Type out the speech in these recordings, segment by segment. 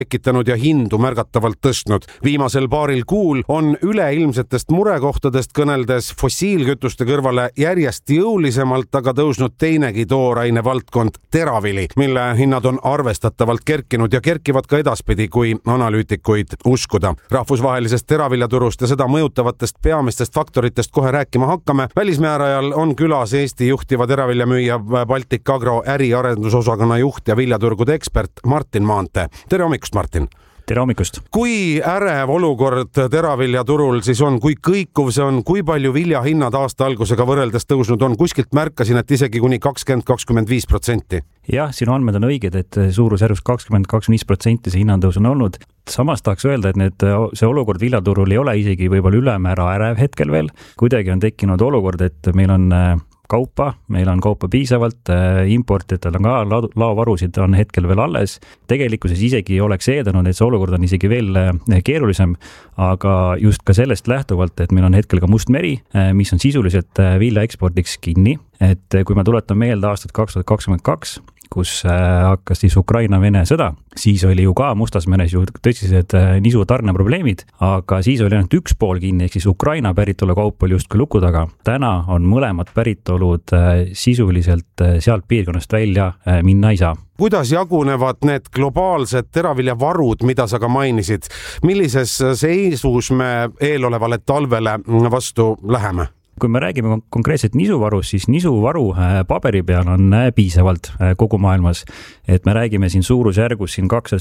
tekitanud ja hindu märgatavalt tõstnud. Viimasel paaril kuul on üleilmsetest murekohtadest kõneldes fossiilkütuste kõrvale järjest jõulisemalt aga tõusnud teinegi tooraine valdkond teravili, mille hinnad on arvestatavalt kerkinud ja kerkivad ka edaspidi, kui analüütikuid uskuda. Rahvusvahelisest teraviljaturust ja seda mõjutavatest peamistest faktoritest kohe rääkima hakkame. Välismäärajal on külas Eesti juhtiva teraviljamüüja Baltic Agro äriarendusosakonna juht ja viljaturgude ekspert Martin Maantee. Tere hommikust, Martin! Tere hommikust! Kui ärev olukord teraviljaturul siis on, kui kõikuv see on, kui palju viljahinnad aasta algusega võrreldes tõusnud on? Kuskilt märkasin, et isegi kuni 20-25%. Jah, sinu andmed on õiged, et suurusjärgus 20-25% see hinnatõus on olnud. Samas tahaks öelda, et see olukord viljaturul ei ole isegi võib-olla ülemäära ärev hetkel veel. Kuidagi on tekkinud olukord, et meil on kaupa piisavalt, importijatel on ka laovarusid on hetkel veel alles. Tegelikkuses isegi oleks eeldanud, et see olukord on isegi veel keerulisem, aga just ka sellest lähtuvalt, et meil on hetkel ka Mustmeri, mis on sisuliselt vilja ekspordiks kinni. Et kui ma tuletan meelde aastat 2022, kus hakkas siis Ukraina-Vene sõda, siis oli ju ka Mustas meres ju tõsised nisutarneprobleemid, aga siis oli ainult üks pool kinni, ehk siis Ukraina päritolu kaup oli justkui luku taga. Täna on mõlemad päritolud sisuliselt sealt piirkonnast välja minna ei saa. Kuidas jagunevad need globaalsed teraviljavarud, mida sa ka mainisid? Millises seisus me eelolevale talvele vastu läheme? Kui me räägime konkreetselt nisuvarust, siis nisuvaru paberi peal on piisavalt kogu maailmas. Et me räägime siin suurusjärgus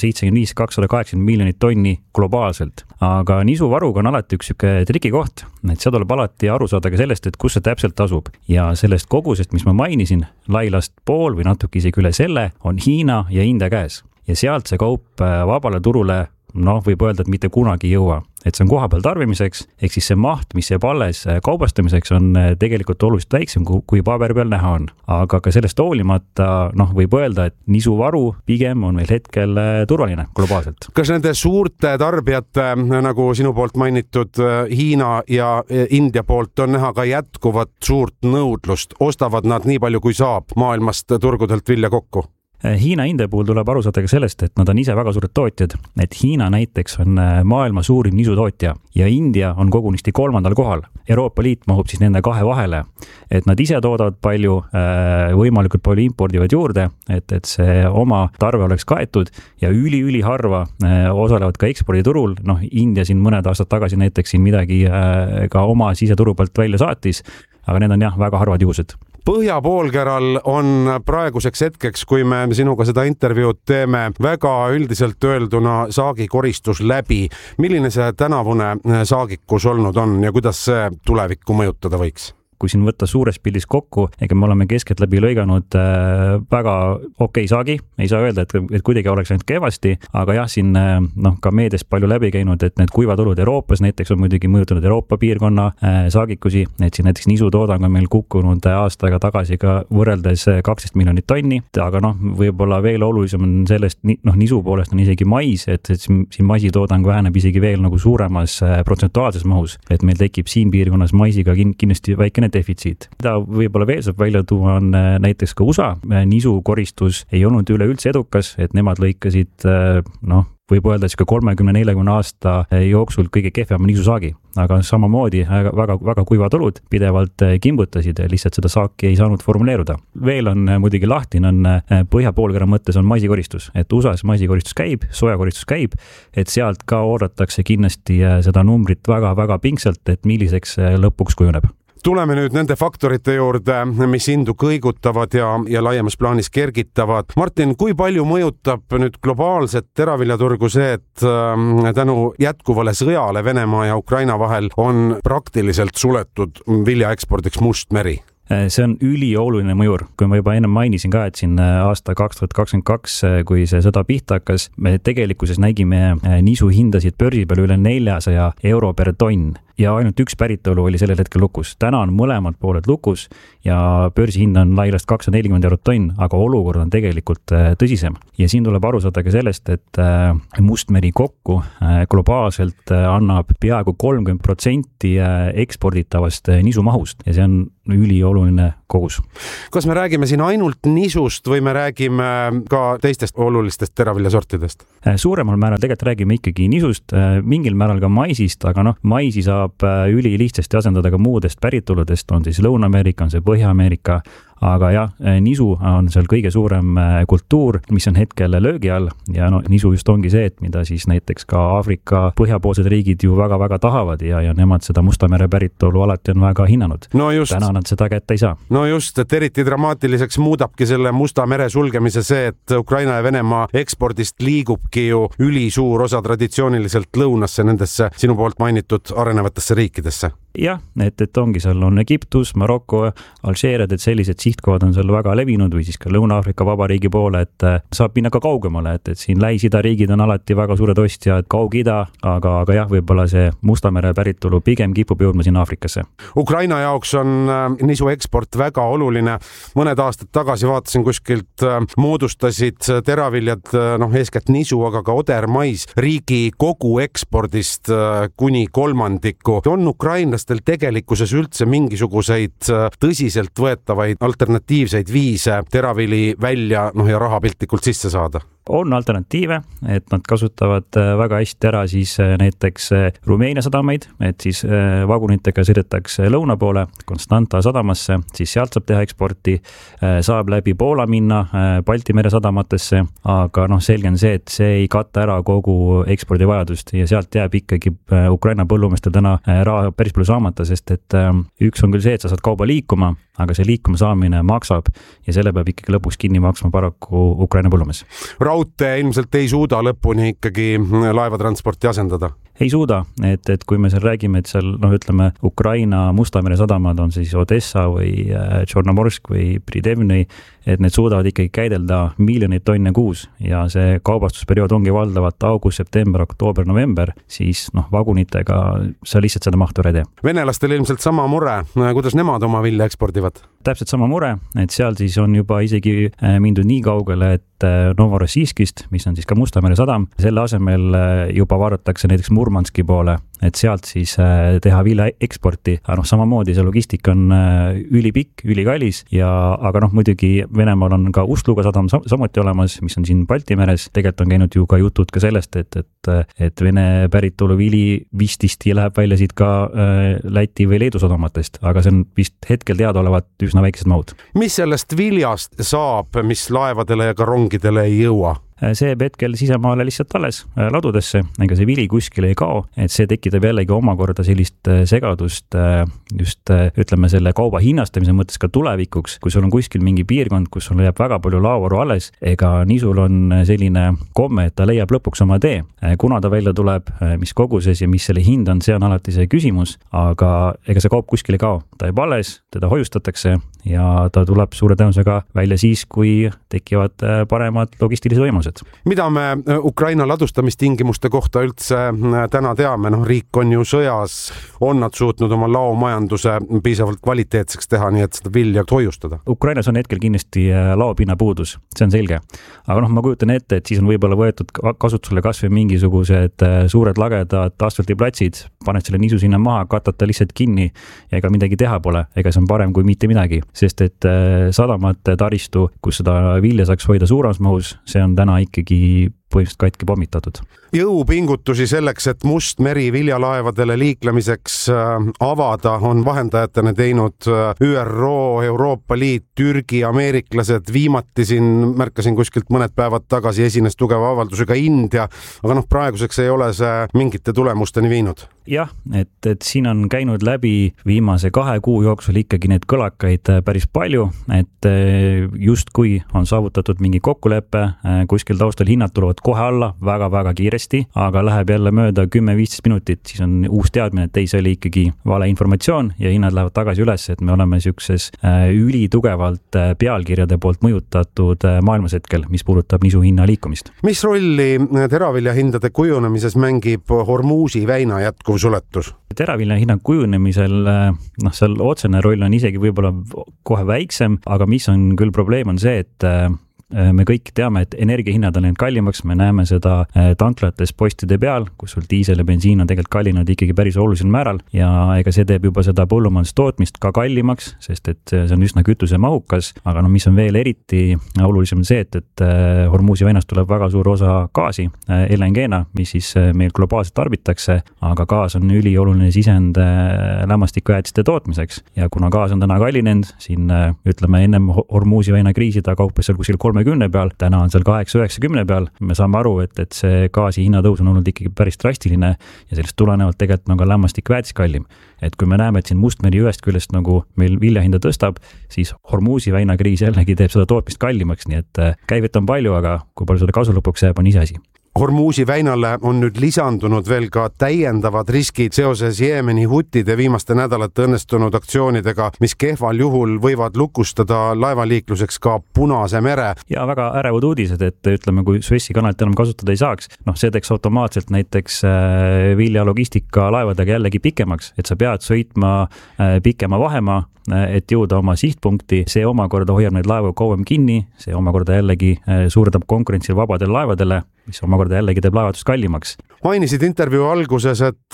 275-280 miljonit tonni globaalselt. Aga nisuvaruga on alati üks trikikoht, et see tuleb alati aru saada ka sellest, et kus see täpselt asub. Ja sellest kogusest, mis ma mainisin, lailast pool või natuke isegi üle selle, on Hiina ja India käes. Ja sealt see kaup vabale turule võib öelda, et mitte kunagi jõua. Et see on kohapeal tarbimiseks, ehk siis see maht, mis jääb alles kaubastamiseks, on tegelikult oluliselt väiksem, kui paberi peal näha on. Aga ka sellest hoolimata võib öelda, et nisuvaru pigem on meil hetkel turvaline globaalselt. Kas nende suurte tarbijate, nagu sinu poolt mainitud Hiina ja India poolt, on näha ka jätkuvat suurt nõudlust? Ostavad nad nii palju, kui saab maailmast turgudelt vilja kokku? Hiina India puhul tuleb aru saada ka sellest, et nad on ise väga suured tootjad, et Hiina näiteks on maailma suurim nisutootja ja India on kogunisti 3. kohal. Euroopa Liit mahub siis nende kahe vahele, et nad ise toodavad palju, võimalikult palju impordivad juurde, et see oma tarve oleks kaetud ja üli harva osalevad ka eksporditurul. India siin mõned aastad tagasi näiteks siin midagi ka oma siseturu pealt välja saatis, aga need on väga harvad juhused. Põhjapoolkeral on praeguseks hetkeks, kui me sinuga seda intervjuud teeme, väga üldiselt öelduna saagikoristus läbi. Milline see tänavune saagikus olnud on ja kuidas see tulevikku mõjutada võiks? Kui siin võtta suures pildis kokku, ega me oleme keskelt läbi lõiganud väga okei saagi. Ei saa öelda, et kuidagi oleks ainult kehvasti, aga jah, siin ka meedias palju läbi käinud, et need kuivad olud Euroopas näiteks on muidugi mõjutanud Euroopa piirkonna saagikusi, et siin näiteks nisutoodang on meil kukkunud aastaga tagasi ka võrreldes 12 miljonit tonni, aga võib-olla veel olulisem on sellest, nisu poolest on isegi mais, et siin maisitoodang väheneb isegi veel suuremas protsentuaalses mahus, et meil tekib siin piirkonnas maisiga kindlasti väikene defitsiit. Mida võib-olla veel saab välja tuua on näiteks ka USA. Nisukoristus ei olnud üleüldse edukas, et nemad lõikasid, võib öelda, et 30-40 aasta jooksul kõige kehvema nisusaagi. Aga samamoodi väga kuivad olud pidevalt kimbutasid ja lihtsalt seda saaki ei saanud formuleeruda. Veel on muidugi lahtine on põhjapoolkera mõttes on maisikoristus, et USAs maisikoristus käib, sojakoristus käib, et sealt ka oodatakse kindlasti seda numbrit väga pingsalt, et milliseks lõpuks kujuneb. Tuleme nüüd nende faktorite juurde, mis hindu kõigutavad ja laiemas plaanis kergitavad. Martin, kui palju mõjutab nüüd globaalset teraviljaturgu see, et tänu jätkuvale sõjale Venemaa ja Ukraina vahel on praktiliselt suletud viljaekspordiks Mustmeri? See on ülioluline mõjur, kui ma juba ennem mainisin ka, et siin aasta 2022, kui see sõda pihta hakkas, me tegelikkuses nägime nisu hindasid börsi peal üle 400 euro per tonn. ja ainult üks päritolu oli sellel hetkel lukus. Täna on mõlemad pooled lukus ja börsihind on laiast 240 eurot tonn, aga olukord on tegelikult tõsisem. Ja siin tuleb aru saada ka sellest, et Mustmeri kokku globaalselt annab peaaegu 30% eksporditavast nisumahust ja see on ülioluline kogus. Kas me räägime siin ainult nisust või me räägime ka teistest olulistest teraviljasortidest? Suuremal määral tegelikult räägime ikkagi nisust, mingil määral ka maisist, aga maisi saab ülilihtsasti asendada ka muudest päritoludest, on siis Lõuna-Ameerika, on see Põhja-Ameerika, aga jah, nisu on seal kõige suurem kultuur, mis on hetkel löögi all ja nisu just ongi see, et mida siis näiteks ka Aafrika põhjapoolsed riigid ju väga-väga tahavad ja nemad seda Musta mere päritolu alati on väga hinnanud. Täna nad seda kätte ei saa. No just, et eriti dramaatiliseks muudabki selle Musta mere sulgemise see, et Ukraina ja Venemaa ekspordist liigubki ju ülisuur osa traditsiooniliselt lõunasse nendesse sinu poolt mainitud arenevatesse riikidesse. Jah, et ongi seal on Egiptus, Maroko, Alžeeriad, et sellised sihtkohad on seal väga levinud või siis ka Lõuna-Aafrika Vabariigi poole, et saab minna ka kaugemale, et siin Lähis-Ida riigid on alati väga suured ostjad, Kaug-Ida, aga jah, võib-olla see Musta mere päritolu pigem kipub jõudma siin Aafrikasse. Ukraina jaoks on nisu eksport väga oluline. Mõned aastad tagasi vaatasin kuskilt moodustasid teraviljad, eeskätt nisu, aga ka odermais riigi kogu ekspordist kuni kolmandiku. On Ukraina tegelikkuses üldse mingisuguseid tõsiselt võetavaid alternatiivseid viise teravili välja ja raha piltlikult sisse saada? On alternatiive, et nad kasutavad väga hästi ära siis näiteks Rumeenia sadamaid, et siis vagunitega sõidetakse lõuna poole Konstanta sadamasse, siis sealt saab teha eksporti, saab läbi Poola minna Balti mere sadamatesse, aga selge on see, et see ei katta ära kogu ekspordivajadust ja sealt jääb ikkagi Ukraina põllumeestel täna raha päris palju saamata, sest et üks on küll see, et sa saad kauba liikuma, aga see liikuma saamine maksab ja selle peab ikkagi lõpuks kinni maksma paraku Ukraina põllumees. Raudtee ilmselt ei suuda lõpuni ikkagi laevatransporti asendada? Ei suuda, et kui me seal räägime, et seal ütleme Ukraina Musta mere sadamad on siis Odessa või Tšornomorsk või Pridevnõi, et need suudavad ikkagi käidelda miljoneid tonne kuus ja see kaubastusperiood ongi valdavalt august, september, oktoober, november, siis vagunitega sa lihtsalt seda mahtu ei tee. Venelastel ilmselt sama mure, kuidas nemad oma vilja ekspordivad? Täpselt sama mure, et seal siis on juba isegi mindud nii kaugele, et Novorossijskist, mis on siis ka Musta mere sadam, selle asemel juba vaadatakse näiteks Murmanski poole, et sealt siis teha vilja eksporti. Aga samamoodi see logistika on ülipikk, ülikallis aga muidugi Venemaal on ka Ustluga sadam samuti olemas, mis on siin Balti meres. Tegelikult on käinud ju ka jutud ka sellest, et Vene päritolu vili vististi läheb välja siit ka Läti või Leedu sadamatest, aga see on vist hetkel teadaolevat üsna väiksed mahud. Mis sellest viljast saab, mis laevadele ja ka rongidele ei jõua? See jääb hetkel sisemaale lihtsalt alles ladudesse, ega see vili kuskile ei kao, et see tekitab jällegi omakorda sellist segadust just ütleme selle kauba hinnastamise mõttes ka tulevikuks, kui sul on kuskil mingi piirkond, kus sul jääb väga palju laovaru alles, ega nisul on selline komme, et ta leiab lõpuks oma tee. Kuna ta välja tuleb, mis koguses ja mis selle hind on, see on alati see küsimus, aga ega see kaup kuskile ei kao, ta jääb alles, teda hoiustatakse ja ta tuleb suure tõenäosusega välja siis, kui tekivad paremad logistilised võimalused. Mida me Ukraina ladustamistingimuste kohta üldse täna teame? Riik on ju sõjas, on nad suutnud oma laomajanduse piisavalt kvaliteetseks teha, nii et seda vilja hoiustada? Ukrainas on hetkel kindlasti laopinna puudus, see on selge. Aga ma kujutan ette, et siis on võib-olla võetud kasutusele kas või mingisugused suured lagedad asfaltiplatsid, paned selle nisu sinna maha, katata lihtsalt kinni ja ega midagi teha pole, ega see on parem kui mitte midagi. Sest et sadamate taristu, kus seda vilja saaks hoida suuremas mahus, see on täna ikkagi põhimõtteliselt katki pommitatud. Jõupingutusi selleks, et Mustmeri viljalaevadele liiklemiseks avada, on vahendajatena teinud ÜRO, Euroopa Liit, Türgi, ameeriklased. Viimati siin märkasin kuskilt mõned päevad tagasi esines tugeva avaldusega India, aga praeguseks ei ole see mingite tulemusteni viinud. Jah, et siin on käinud läbi viimase 2 kuu jooksul ikkagi need kõlakaid päris palju, et justkui on saavutatud mingi kokkulepe, kuskil taustal hinnad tulevad kohe alla väga-väga kiiresti, aga läheb jälle mööda 10-15 minutit, siis on uus teadmine, et see oli ikkagi valeinformatsioon ja hinnad lähevad tagasi üles, et me oleme siukses ülitugevalt pealkirjade poolt mõjutatud maailmas hetkel, mis puudutab nisu hinna liikumist. Mis rolli teravilja hindade kujunemises mängib Hormuzi väina jätkuv tootmisulatus? Teravilja hinna kujunemisel, seal otsene roll on isegi võib-olla kohe väiksem, aga mis on küll probleem on see, et me kõik teame, et energiahinnad on läinud kallimaks, me näeme seda tanklates postide peal, kus sul diisel ja bensiin on tegelikult kallinud ikkagi päris olulisel määral ja ega see teeb juba seda põllumajandustootmist ka kallimaks, sest et see on üsna kütusemahukas, aga mis on veel eriti olulisem see, et Hormuzi väinast tuleb väga suur osa gaasi LNG-na, mis siis meil globaalselt tarbitakse, aga gaas on ülioluline sisend lämmastikujäätiste tootmiseks ja kuna gaas on täna kallinenud, siin ütleme ennem Hormuzi väina kriisi ta kauples seal kuskil 30 peal, täna on seal 8-90 peal. Me saame aru, et see gaasi hinnatõus on olnud ikkagi päris drastiline ja sellest tulenevalt tegelikult on ka lämmastikväetis kallim. Et kui me näeme, et siin Mustmeri ühest küljest nagu meil viljahinda tõstab, siis Hormuzi väinakriis jällegi teeb seda tootmist kallimaks, nii et käivet on palju, aga kui palju seda kasu lõpuks jääb, on iseasi. Hormuzi väinale on nüüd lisandunud veel ka täiendavad riskid seoses Jeemeni hutide viimaste nädalate õnnestunud aktsioonidega, mis kehval juhul võivad lukustada laevaliikluseks ka Punase mere. Ja väga ärevad uudised, et ütleme, kui Suessi kanalit enam kasutada ei saaks, see teeks automaatselt näiteks viljalogistika laevadega jällegi pikemaks, et sa pead sõitma pikema vahemaa, et jõuda oma sihtpunkti, see omakorda hoiab neid laevu kauem kinni, see omakorda jällegi suurendab konkurentsi vabadele laevadele, mis omakorda jällegi teeb laevadust kallimaks. Mainisid intervjuu alguses, et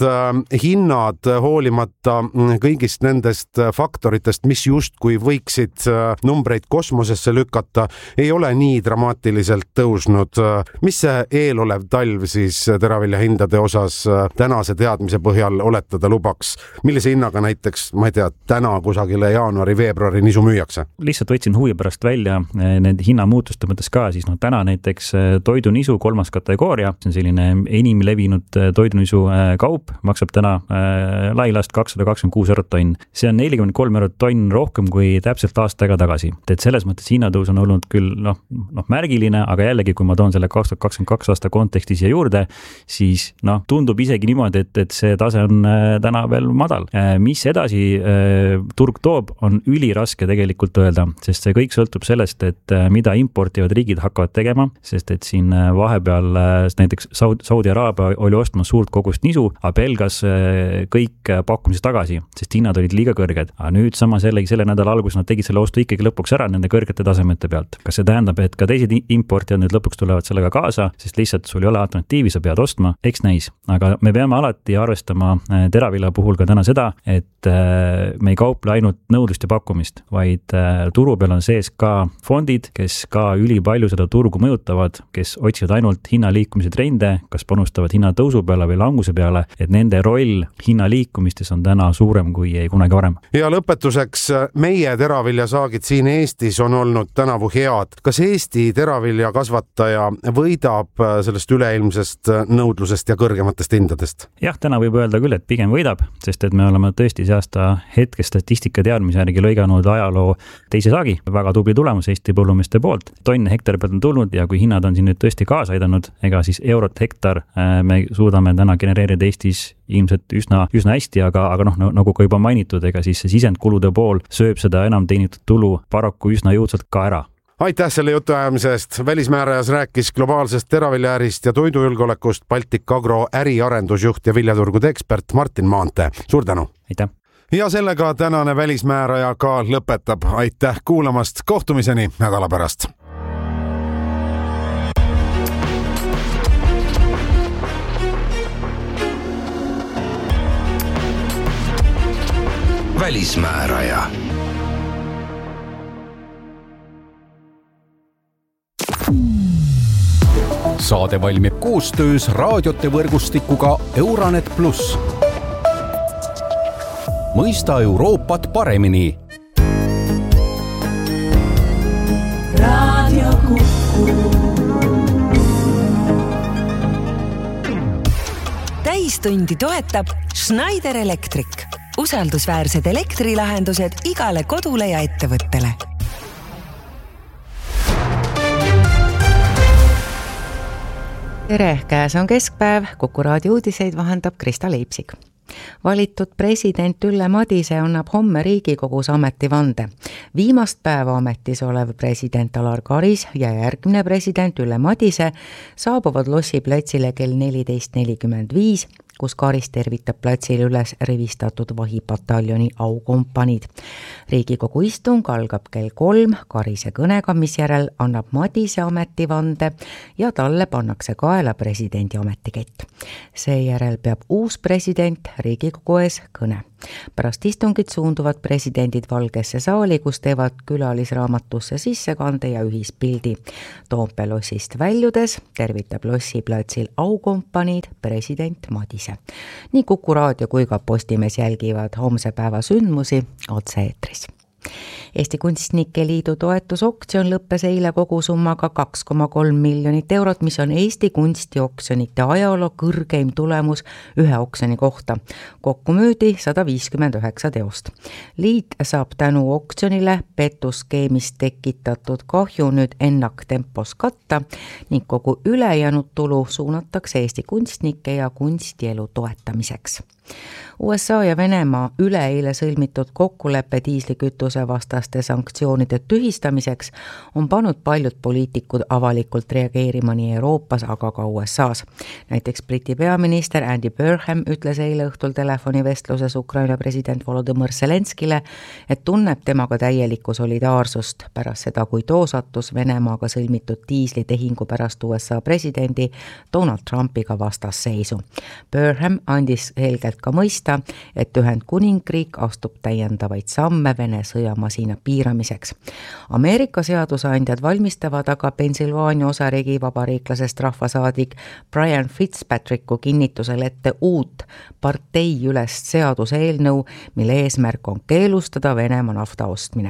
hinnad hoolimata kõigist nendest faktoritest, mis justkui võiksid numbreid kosmosesse lükata, ei ole nii dramaatiliselt tõusnud. Mis see eelolev talv siis teravilja hindade osas tänase teadmise põhjal oletada lubaks? Millise hinnaga näiteks, ma ei tea, täna kusagile jaanuari-veebruari nisu müüakse? Lihtsalt võtsin huvi pärast välja nende hinnamuutuste mõttes ka, siis täna näiteks toidunisu 3. kategooria, see on selline enim levinud toidunisu kaup, maksab täna lailast 226 eurot tonn. See on 43 eurot tonn rohkem kui täpselt aasta aega tagasi. Et selles mõttes hinnatõus on olnud küll märgiline, aga jällegi, kui ma toon selle 2022 aasta konteksti siia juurde, siis tundub isegi niimoodi, et see tase on täna veel madal. Mis edasi turg toob, on üliraske tegelikult öelda, sest see kõik sõltub sellest, et mida importivad riigid hakkavad tegema, sest et siin vahepeal näiteks Saudi Araabia oli ostmas suurt kogust nisu, aga pelgas kõik pakkumised tagasi, sest hinnad olid liiga kõrged. Aga nüüd samas jällegi selle nädala algus nad tegid selle ostu ikkagi lõpuks ära nende kõrgete tasemete pealt. Kas see tähendab, et ka teised importijad nüüd lõpuks tulevad sellega kaasa, sest lihtsalt sul ei ole alternatiivi, sa pead ostma, eks näis. Aga me peame alati arvestama teravilja puhul ka täna seda, et me ei kauple ainult nõudlust ja pakkumist, vaid turu peal on sees ka fondid, kes ka ülipalju seda turgu mõjutavad, kes otsivad ainult hinnaliikumise trende, kas panustavad hinnatõusu peale või languse peale, et nende roll hinnaliikumistes on täna suurem kui ei kunagi varem. Ja lõpetuseks, meie teraviljasaagid siin Eestis on olnud tänavu head. Kas Eesti teravilja kasvataja võidab sellest üleilmsest nõudlusest ja kõrgematest hindadest? Jah, täna võib öelda küll, et pigem võidab, sest et me oleme tõesti see aasta hetke statistika teadmise järgi lõiganud ajaloo teise saagi. Väga tubli tulemus Eesti põllumeeste poolt. Tonne hektari pealt on tulnud ja kui hinnad on siin nüüd tõesti kaasa aidanud, ega siis eurot hektar me suudame täna genereerida Eestis ilmselt üsna hästi, aga nagu ka juba mainitud, ega siis see sisendkulude pool sööb seda enam teenitud tulu paraku üsna jõudsalt ka ära. Aitäh selle jutuajamise eest. Välismäärajas rääkis globaalsest teraviljaärist ja toidujulgeolekust Baltic Agro äriarendusjuht ja viljaturgude ekspert Martin Maantee. Suur tänu! Aitäh! Ja sellega tänane välismääraja ka lõpetab. Aitäh kuulamast! Kohtumiseni nädala pärast! Välismääraja. Saade valmib koostöös raadiote võrgustikuga Euranet Plus. Mõista Euroopat paremini. Radio Kuku. Täistundi toetab Schneider Electric. Usaldusväärsed elektrilahendused igale kodule ja ettevõttele. Tere, käes on keskpäev, Kuku raadio uudiseid vahendab Krista Leipsik. Valitud president Ülle Madise annab homme Riigikogus ametivande. Viimast päeva ametis olev president Alar Karis ja järgmine president Ülle Madise saabuvad Lossi platsile kell 14.45. kus Karis tervitab platsil üles rivistatud vahipataljoni aukompaniid. Riigikogu istung algab kell 3 Karise kõnega, misjärel annab Madise ametivande ja talle pannakse kaela presidendi ametikett. Seejärel peab uus president Riigikogu ees kõne. Pärast istungit suunduvad presidendid Valgesse saali, kus teevad külalisraamatusse sissekande ja ühispildi. Toompea lossist väljudes tervitab lossiplatsil aukompaniid president Madise. Nii Kuku raadio kui ka Postimees jälgivad homse päeva sündmusi otse-eetris. Eesti Kunstnike Liidu toetusoktsioon lõppes eile kogusummaga 2,3 miljonit eurot, mis on Eesti kunstioksjonite ajaloo kõrgeim tulemus ühe oksjoni kohta. Kokku müüdi 159 teost. Liit saab tänu oksjonile petuskeemist tekitatud kahju nüüd ennaktempos katta ning kogu ülejäänud tulu suunatakse Eesti kunstnike ja kunstielu toetamiseks. USA ja Venemaa üleeile sõlmitud kokkuleppe diislikütuse vastaste sanktsioonide tühistamiseks on pannud paljud poliitikud avalikult reageerima nii Euroopas, aga ka USA's. Näiteks Briti peaminister Andy Burnham ütles eile õhtul telefonivestluses Ukraina president Volodymyr Zelenskile, et tunneb temaga täielikku solidaarsust pärast seda, kui too sattus Venemaaga sõlmitud diislitehingu pärast USA presidendi Donald Trumpiga vastasseisu. Burnham andis selgelt ka mõista, et Ühendkuningriik astub täiendavaid samme Vene sõjamasina piiramiseks. Ameerika seadusandjad valmistavad aga Pennsylvania osariigi vabariiklasest rahvasaadik Brian Fitzpatricku kinnitusel ette uut parteiülest seaduseelnõu, mille eesmärk on keelustada Venemaa nafta ostmine.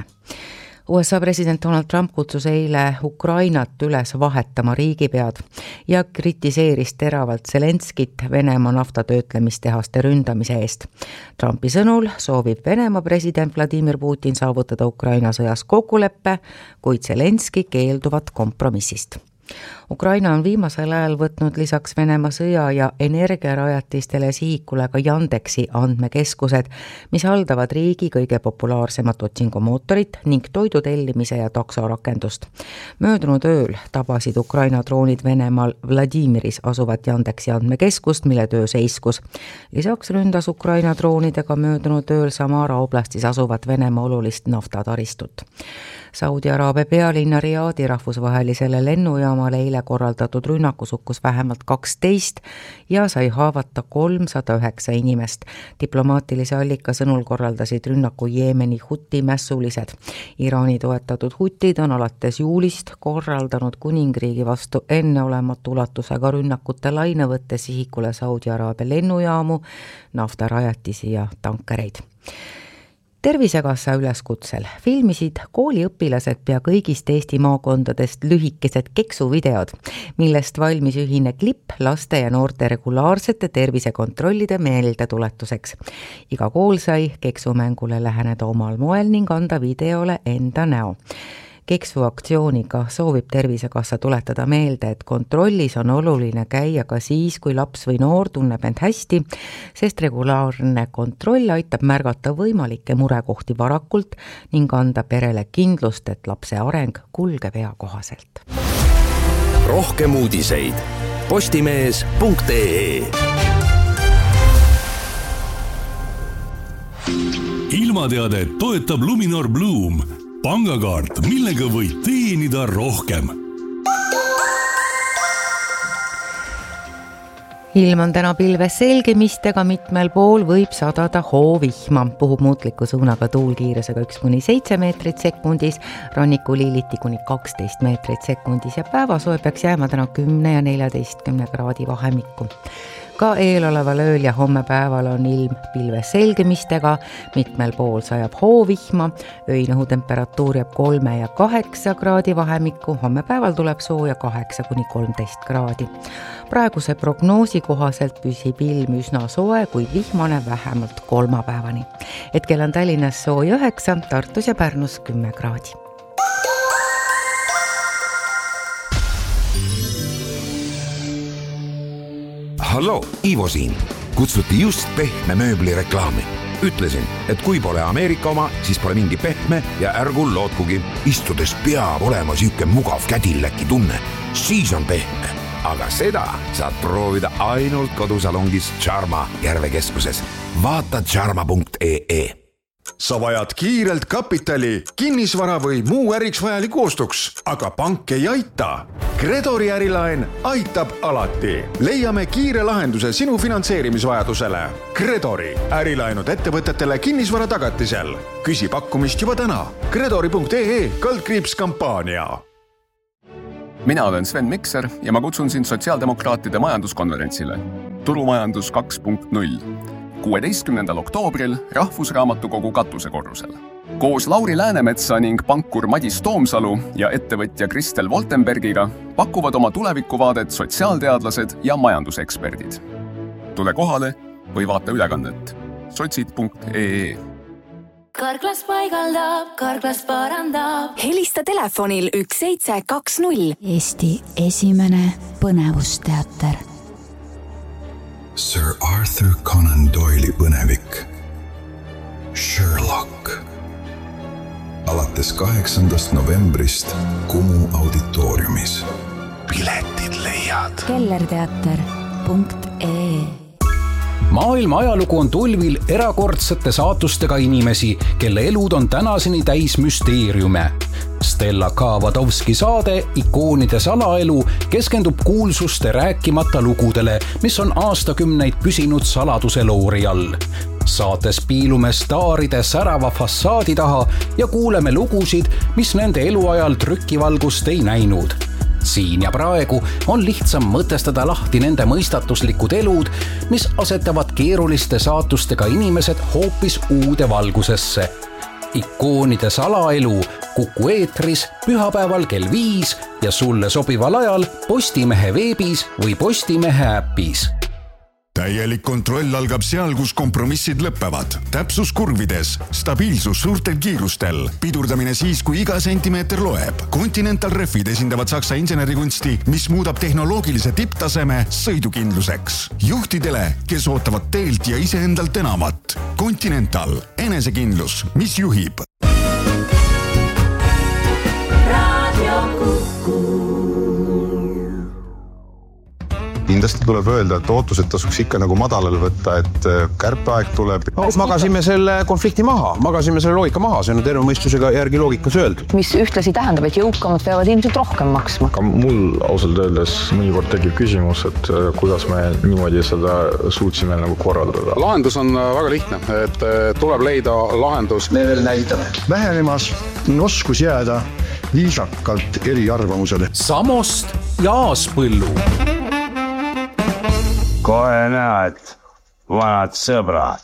USA president Donald Trump kutsus eile Ukrainat üles vahetama riigipead ja kritiseeris teravalt Zelenskit Venemaa naftatöötlemistehaste ründamise eest. Trumpi sõnul soovib Venemaa president Vladimir Putin saavutada Ukraina sõjas kokkuleppe, kuid Zelenski keelduvad kompromissist. Ukraina on viimasel ajal võtnud lisaks Venemaa sõja ja energiarajatistele sihikule ka Yandexi andmekeskused, mis haldavad riigi kõige populaarsemat otsingumootorit ning toidu tellimise ja taksorakendust. Möödunud ööl tabasid Ukraina droonid Venemaal Vladimiris asuvat Yandexi andmekeskust, mille töö seiskus. Lisaks ründas Ukraina droonidega möödunud ööl Samara oblastis asuvat Venemaa olulist naftataristut. Saudi Araabia pealinna Riadi rahvusvahelisele lennujaamale eile korraldatud rünnakus hukkus vähemalt 12 ja sai haavata 309 inimest. Diplomaatilise allika sõnul korraldasid rünnaku Jeemeni huti mässulised. Iraani toetatud hutid on alates juulist korraldanud kuningriigi vastu enneolematu ulatusega rünnakute laine võttes sihikule Saudi Araabia lennujaamu, naftarajatisi ja tankereid. Tervisekassa üleskutsel filmisid kooliõpilased pea kõigist Eesti maakondadest lühikesed keksuvideod, millest valmis ühine klipp laste ja noorte regulaarsete tervisekontrollide meeldetuletuseks. Iga kool sai keksumängule läheneda omal moel ning anda videole enda näo. Keksuaktsiooniga soovib Tervisekassa tuletada meelde, et kontrollis on oluline käia ka siis, kui laps või noor tunneb end hästi, sest regulaarne kontroll aitab märgata võimalikke murekohti varakult ning anda perele kindlust, et lapse areng kulgeb eakohaselt. Rohkem uudiseid postimees.ee. Ilmateadet toetab Luminor Bloom. Pangakaart, millega võid teenida rohkem. Ilm on täna pilves selgemistega, mitmel pool võib sadada hoovihma. Puhub muutliku suunaga tuul kiirusega 1-7 meetrit sekundis, rannikuliiliti kuni 12 meetrit sekundis ja päevasoe peaks jääma täna 10 ja 14 kraadi vahemikku. Ka eeloleval ööl ja homme päeval on ilm pilves selgemistega, mitmel pool sajab hoovihma, öine õhutemperatuur jääb 3 ja 8 kraadi vahemikku, homme päeval tuleb sooja 8-13 kraadi. Praeguse prognoosi kohaselt püsib ilm üsna soe, kuid vihmane vähemalt kolmapäevani. Hetkel on Tallinnas sooja 9, Tartus ja Pärnus 10 kraadi. Hallo, Ivo siin. Kutsuti just pehme mööbli reklaami. Ütlesin, et kui pole Ameerika oma, siis pole mingi pehme ja ärgu lootkugi. Istudes peab olema süüke mugav kädilläki tunne. Siis on pehme. aga seda saad proovida ainult kodusalongis Charma Järvekeskuses. Vaata charma.ee. Sa vajad kiirelt kapitali, kinnisvara või muu äriks vajaliku ostuks, aga pank ei aita. Credori ärilaen aitab alati. Leiame kiire lahenduse sinu finantseerimisvajadusele. Credori ärilaenud ettevõtetele kinnisvara tagatisel. Küsi pakkumist juba täna. Credori.ee/kampaania. Mina olen Sven Mikser ja ma kutsun sind sotsiaaldemokraatide majanduskonverentsile Turumajandus 2.0. 16. oktoobril Rahvusraamatukogu katusekorrusel. Koos Lauri Läänemetsa ning pankur Madis Toomsalu ja ettevõtja Kristel Woltenbergiga pakuvad oma tulevikuvaadet sotsiaalteadlased ja majanduseksperdid. Tule kohale või vaata ülekannet sotsid.ee. Karklas paigaldab, Karklas parandab. Helista telefonil 1720. Eesti esimene põnevusteater. Sir Arthur Conan Doyle'i põnevik Sherlock. Alates 8. novembrist Kumu auditooriumis. Piletid leiad kellerteater.ee. Maailma ajalugu on tulvil erakordsete saatustega inimesi, kelle elud on tänaseni täis müsteeriume. Stella Kavadovski saade Ikoonide salaelu keskendub kuulsuste rääkimata lugudele, mis on aastakümneid püsinud saladuse loori all. Saates piilume staaride särava fassaadi taha ja kuuleme lugusid, mis nende eluajal trükivalgust ei näinud. Siin ja praegu on lihtsam mõtestada lahti nende mõistatuslikud elud, mis asetavad keeruliste saatustega inimesed hoopis uude valgusesse. Ikoonide salaelu Kuku eetris pühapäeval kell 5 ja sulle sobival ajal Postimehe veebis või Postimehe äpis. Täielik kontroll algab seal, kus kompromissid lõppevad. Täpsus kurvides, stabiilsus suurtel kiirustel, pidurdamine siis, kui iga sentimeeter loeb. Continental Refid esindavad Saksa insenerikunsti, mis muudab tehnoloogilise tipptaseme sõidukindluseks. Juhtidele, kes ootavad teelt ja iseendalt enamat. Continental, enesekindlus, mis juhib. Kindlasti tuleb öelda, et ootused tasuks ikka nagu madalale võtta, et kärpeaeg tuleb. Magasime selle konflikti maha, magasime selle loogika maha, see on terve mõistusega järgi loogikas öeldud. Mis ühtlasi tähendab, et jõukamad peavad ilmselt rohkem maksma. Ka mul ausalt öeldes mõnikord tekib küsimus, et kuidas me niimoodi seda suutsime nagu korraldada. Lahendus on väga lihtne, et tuleb leida lahendus. Me veel näitame. Vähenemas on oskus jääda viisakalt eri arvamusele. Samost ja Aaspõllu. Kohe näed, vanad sõbrad.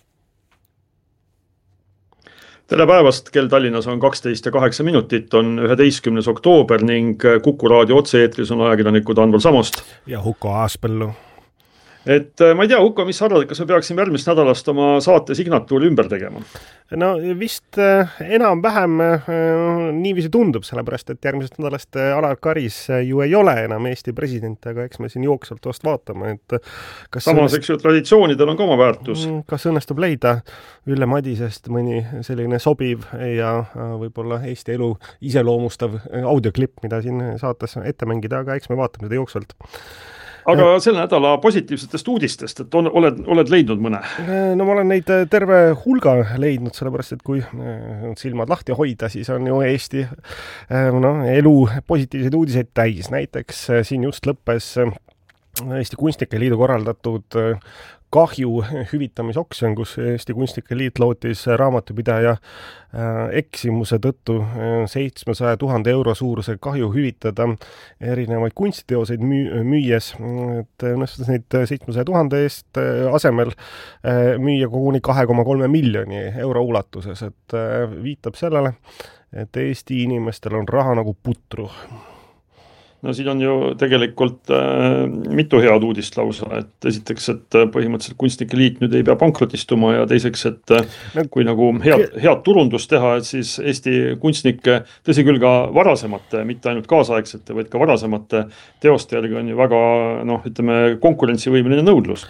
Tere päevast, kell Tallinnas on 12:08, on 11. oktoober ning Kuku raadio otse-eetris on ajakirjanikud Andval Samost ja Huko Aaspõllu. Et ma ei tea, Huko, mis arvad, kas me peaksime järgmist nädalast oma saate signatuuri ümber tegema? No vist enam-vähem niiviisi tundub, sellepärast, et järgmisest nädalast Alar Karis ju ei ole enam Eesti president, aga eks me siin jooksvalt vast vaatame, et kas samaseks ju traditsioonidel on ka oma väärtus. Kas õnnestub leida Ülle Madisest mõni selline sobiv ja võib-olla Eesti elu iseloomustav audioklipp, mida siin saates ette mängida, aga eks me vaatame seda jooksvalt. Aga selle nädala positiivsetest uudistest, et oled leidnud mõne? No ma olen neid terve hulga leidnud, sellepärast, et kui silmad lahti hoida, siis on ju Eesti elu positiivseid uudiseid täis. Näiteks siin just lõppes Eesti Kunstnike Liidu korraldatud kahju hüvitamisoksjon, kus Eesti Kunstnike Liit lootis raamatupidaja eksimuse tõttu 700 000 euro suuruse kahju hüvitada erinevaid kunstiteoseid müües, et õnnestus neid 700 000 eest asemel müüa koguni 2,3 miljoni euro ulatuses, et viitab sellele, et Eesti inimestel on raha nagu putru. No siin on ju tegelikult mitu head uudist lausa, et esiteks, et põhimõtteliselt Kunstnike Liit nüüd ei pea pankrotistuma ja teiseks, et kui nagu head turundust teha, et siis Eesti kunstnike, tõsi küll ka varasemate, mitte ainult kaasaegsete, vaid ka varasemate teoste järgi on ju väga, ütleme, konkurentsivõimeline nõudlus.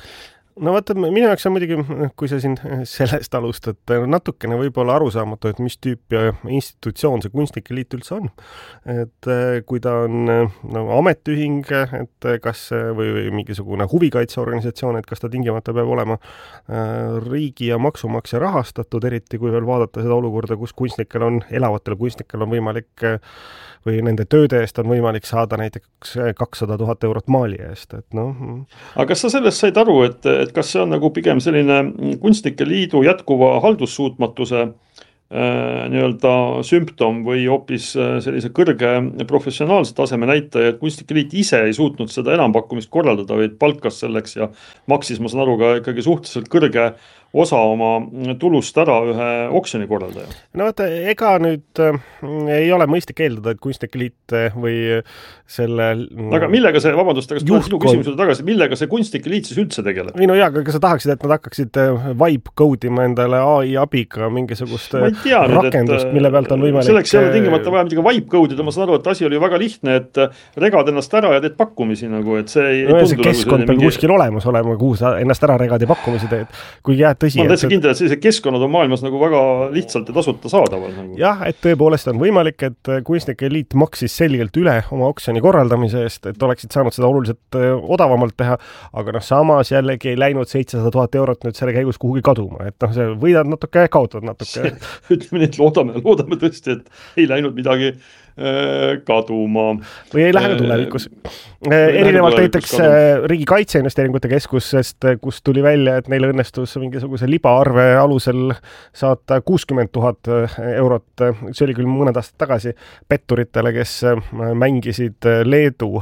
No vaata, minu jaoks on muidugi, kui sa siin sellest alustad, natukene võib-olla arusaamatu, et mis tüüp ja institutsioon see kunstnike liit üldse on. Et kui ta on ametiühing, et kas või mingisugune huvikaitseorganisatsioon, et kas ta tingimata peab olema riigi ja maksumaksja rahastatud, eriti kui veel vaadata seda olukorda, kus elavatel kunstnikel on võimalik või nende tööde eest on võimalik saada näiteks 200 000 eurot maali eest, et noh. Aga kas sa sellest said aru, et kas see on nagu pigem selline kunstnike liidu jätkuva haldussuutmatuse nii-öelda sümptom või hoopis sellise kõrge professionaalse taseme näitaja, et kunstnike liit ise ei suutnud seda enampakkumist korraldada, vaid palkas selleks ja maksis, ma saan aru, ka ikkagi suhteliselt kõrge osa oma tulust ära ühe oksjoni korraldaja. No vaata, ega nüüd ei ole mõistlik eeldada, et kunstnike liit või selle aga millega see, vabandust, aga sinu küsimusele tagasi, millega see kunstnike liit siis üldse tegeleb? Või no jaa, aga sa tahaksid, et nad hakkaksid vibe code ima endale AI abiga mingisugust rakendust, mille pealt on võimalik selleks ei ole tingimata vaja midagi vibe code'ida, ma saan aru, et asi oli väga lihtne, et regad ennast ära ja teed pakkumisi nagu, et see ei tundu keskkond peab kuskil olemas olema, kuhu sa ennast ära regad ja pakkumisi teed, kui jääd tõsi. Ma olen täitsa kindel, et sellised keskkonnad on maailmas nagu väga lihtsalt ja tasuta saadaval. Nagu. Jah, et tõepoolest on võimalik, et kunstnike liit maksis selgelt üle oma oksjoni korraldamise eest, et oleksid saanud seda oluliselt odavamalt teha, aga samas jällegi ei läinud 700 000 eurot nüüd selle käigus kuhugi kaduma, et see võidad natuke, kaotad natuke. Ütleme nii, et loodame tõesti, et ei läinud midagi kaduma. Või ei lähe ka tulevikus. Erinevalt näiteks Riigi Kaitseinvesteeringute Keskusest, kus tuli välja, et neil õnnestus mingisuguse libaarve alusel saata 60 000 eurot, see oli küll mõned aastad tagasi, petturitele, kes mängisid Leedu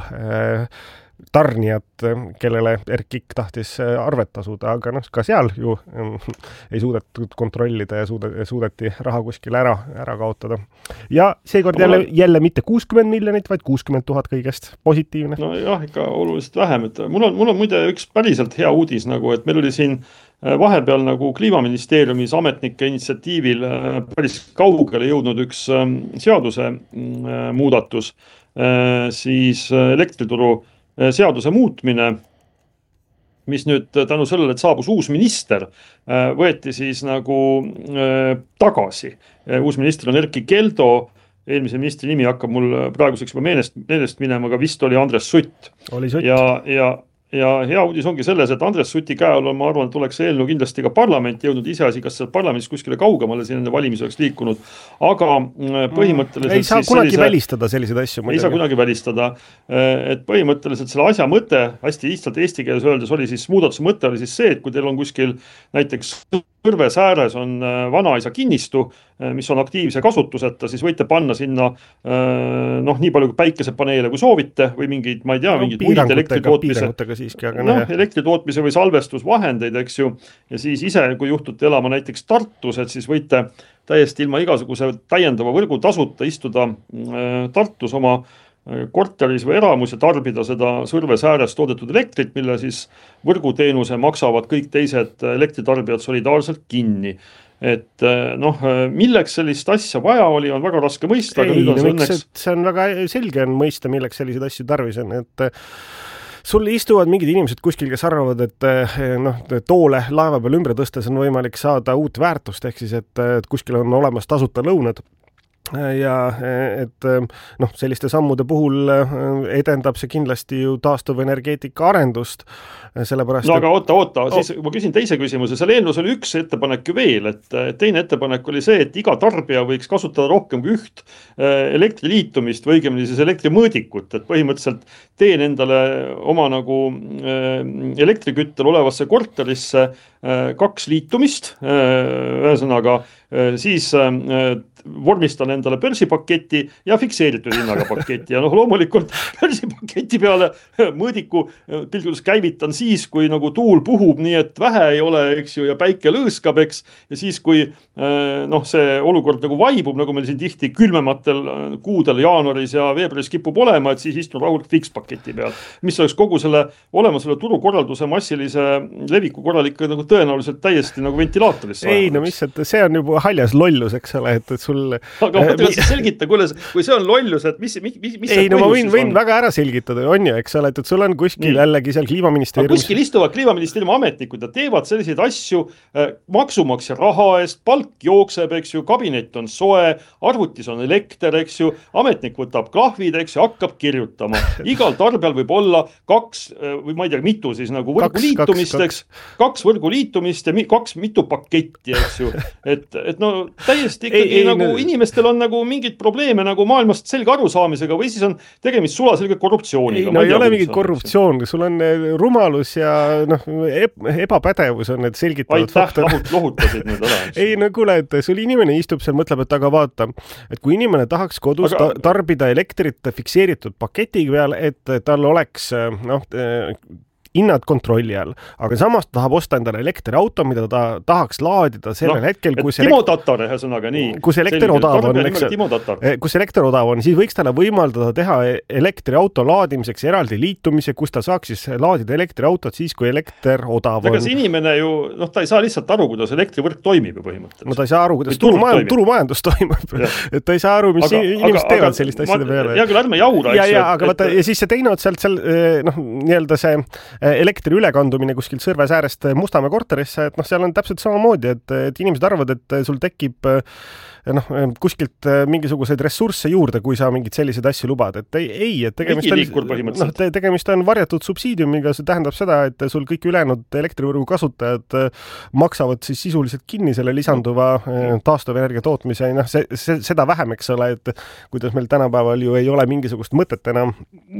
tarnijat, kellele Erkik tahtis arvet tasuda, aga ka seal ju ei suudetud kontrollida ja suudeti raha kuskil ära kaotada. Ja seekord jälle mitte 60 miljonit, vaid 60 000 kõigest. Positiivne. No jah, ikka oluliselt vähem. Et mul on muide üks päriselt hea uudis, nagu, et meil oli siin vahepeal nagu Kliimaministeeriumis ametnike initsiatiivil päris kaugele jõudnud üks seaduse muudatus, siis elektrituru seaduse muutmine, mis nüüd tänu sellele, et saabus uus minister, võeti siis nagu tagasi. Uus minister on Erkki Keldo, eelmise ministri nimi hakkab mul praeguseks juba meelest minema, aga vist oli Andres Sutt. Oli Sutt. Ja hea uudis ongi selles, et Andres Suti käel on, ma arvan, et oleks eelnõu kindlasti ka parlament jõudnud iseasi, kas seal parlamendis kuskile kaugemale siin enne valimisi oleks liikunud, aga põhimõtteliselt ei saa kunagi välistada selliseid asju. Ei saa kunagi välistada, et põhimõtteliselt selle asja mõte, hästi lihtsalt eesti keeles öeldes oli siis, muudatuse mõte oli siis see, et kui teil on kuskil näiteks Kõrves ääres on vanaisa kinnistu, mis on aktiivse kasutuseta, siis võite panna sinna nii palju päikesepaneele kui soovite või mingid, ma ei tea, mingid muid elektritootmise või salvestusvahendeid, eks ju, ja siis ise, kui juhtute elama näiteks Tartus, et siis võite täiesti ilma igasuguse täiendava võrgu tasuta istuda Tartus oma korteris või eramus ja tarbida seda Sõrves ääres toodetud elektrit, mille siis võrguteenuse maksavad kõik teised elektritarbijad solidaarselt kinni. Et milleks sellist asja vaja oli, on väga raske mõista. See on väga selge on mõista, milleks selliseid asju tarvis on, et sul istuvad mingid inimesed kuskil, kes arvavad, et toole laeva peal ümber tõstes on võimalik saada uut väärtust, ehk siis, et kuskil on olemas tasuta lõunad. Ja et selliste sammude puhul edendab see kindlasti ju taastuvenergeetika arendust, sellepärast aga oota, siis ma küsin teise küsimuse, seal eelnõus oli üks ettepanek ju veel, et teine ettepanek oli see, et iga tarbija võiks kasutada rohkem kui üht elektriliitumist või õigemini siis elektrimõõdikut, et põhimõtteliselt teen endale oma nagu elektriküttel olevasse korterisse 2 liitumist, ühesõnaga siis vormistan endale börsipaketi ja fikseeritud hinnaga paketi ja loomulikult börsipaketi peale mõõdiku pilgudes käivitan siis, kui nagu tuul puhub nii, et vähe ei ole, eks ju, ja päike lõõskab, eks, ja siis, kui see olukord nagu vaibub, nagu meil siin tihti külmematel kuudel jaanuaris ja veebruaris kipub olema, et siis istun rahulikult fikspaketi peal, mis oleks kogu selle olemasole turukorralduse massilise leviku korral ikka nagu tõenäoliselt täiesti nagu ventilaatoris. Ei, mis, et see on juba haljas lollus, eks ole, et sul... Aga selgita, kui see on lollus, et mis ei, no ma võin väga ära selgitada, on ju, eks ole, et sul on kuskil jällegi seal kliimaministeeriumis... Kuskil istuvad kliimaministeeriumi ametnikud ja teevad selliseid asju maksumaksja raha eest, palk jookseb, eks ju, kabinet on soe, arvutis on elekter, eks ju, ametnik võtab klahvid, eks ju, hakkab kirjutama. Igal tarbijal võib olla kaks, või ma ei tea, mitu siis nagu võrguliitumist, kaks võrguliitumist ja mitu paketti, eks ju. Et no täiesti ikkagi nagu inimestel on nagu mingid probleeme nagu maailmast selge arusaamisega või siis on tegemist sulaselge korruptsiooniga. No ei ole mingit korruptsioon, sul on rumalus ja ebapädevus on need selgitavad faktor. Aitäh, lohutasid nüüd ära. Ei, no kuule, et sul inimene istub seal, mõtleb, et aga vaata, et kui inimene tahaks kodus tarbida elektrit fikseeritud paketi peal, et tal oleks hinnad kontrolli all, aga samas tahab osta endale elektriauto, mida ta tahaks laadida sellel hetkel, kus Timo Tatar, ühesõnaga nii. Kus elekter odav on, siis võiks talle võimaldada teha elektriauto laadimiseks eraldi liitumise, kus ta saaks siis laadida elektriautot siis, kui elekter odav on. Ega see inimene ju, ta ei saa lihtsalt aru, kuidas elektrivõrk toimib ju põhimõtteliselt. No ta ei saa aru, kuidas turumajandus toimub. Et ta ei saa aru, mis inimesed teevad sellist asjade peale. Ja küll ärme jaura, ja siis see teine otsalt seal, nii-öelda see elektri ülekandumine kuskil Sõrves äärest Mustamäe korterisse, et seal on täpselt samamoodi, et inimesed arvavad, et sul tekib kuskilt mingisuguseid ressursse juurde, kui sa mingid selliseid asju lubad, et ei, et tegemist on varjatud subsiidiumiga, see tähendab seda, et sul kõik ülejäänud elektrivõrgu kasutajad maksavad siis sisuliselt kinni selle lisanduva taastuvenergia tootmise, seda vähem, eks ole, et kuidas meil tänapäeval ju ei ole mingisugust mõtet enam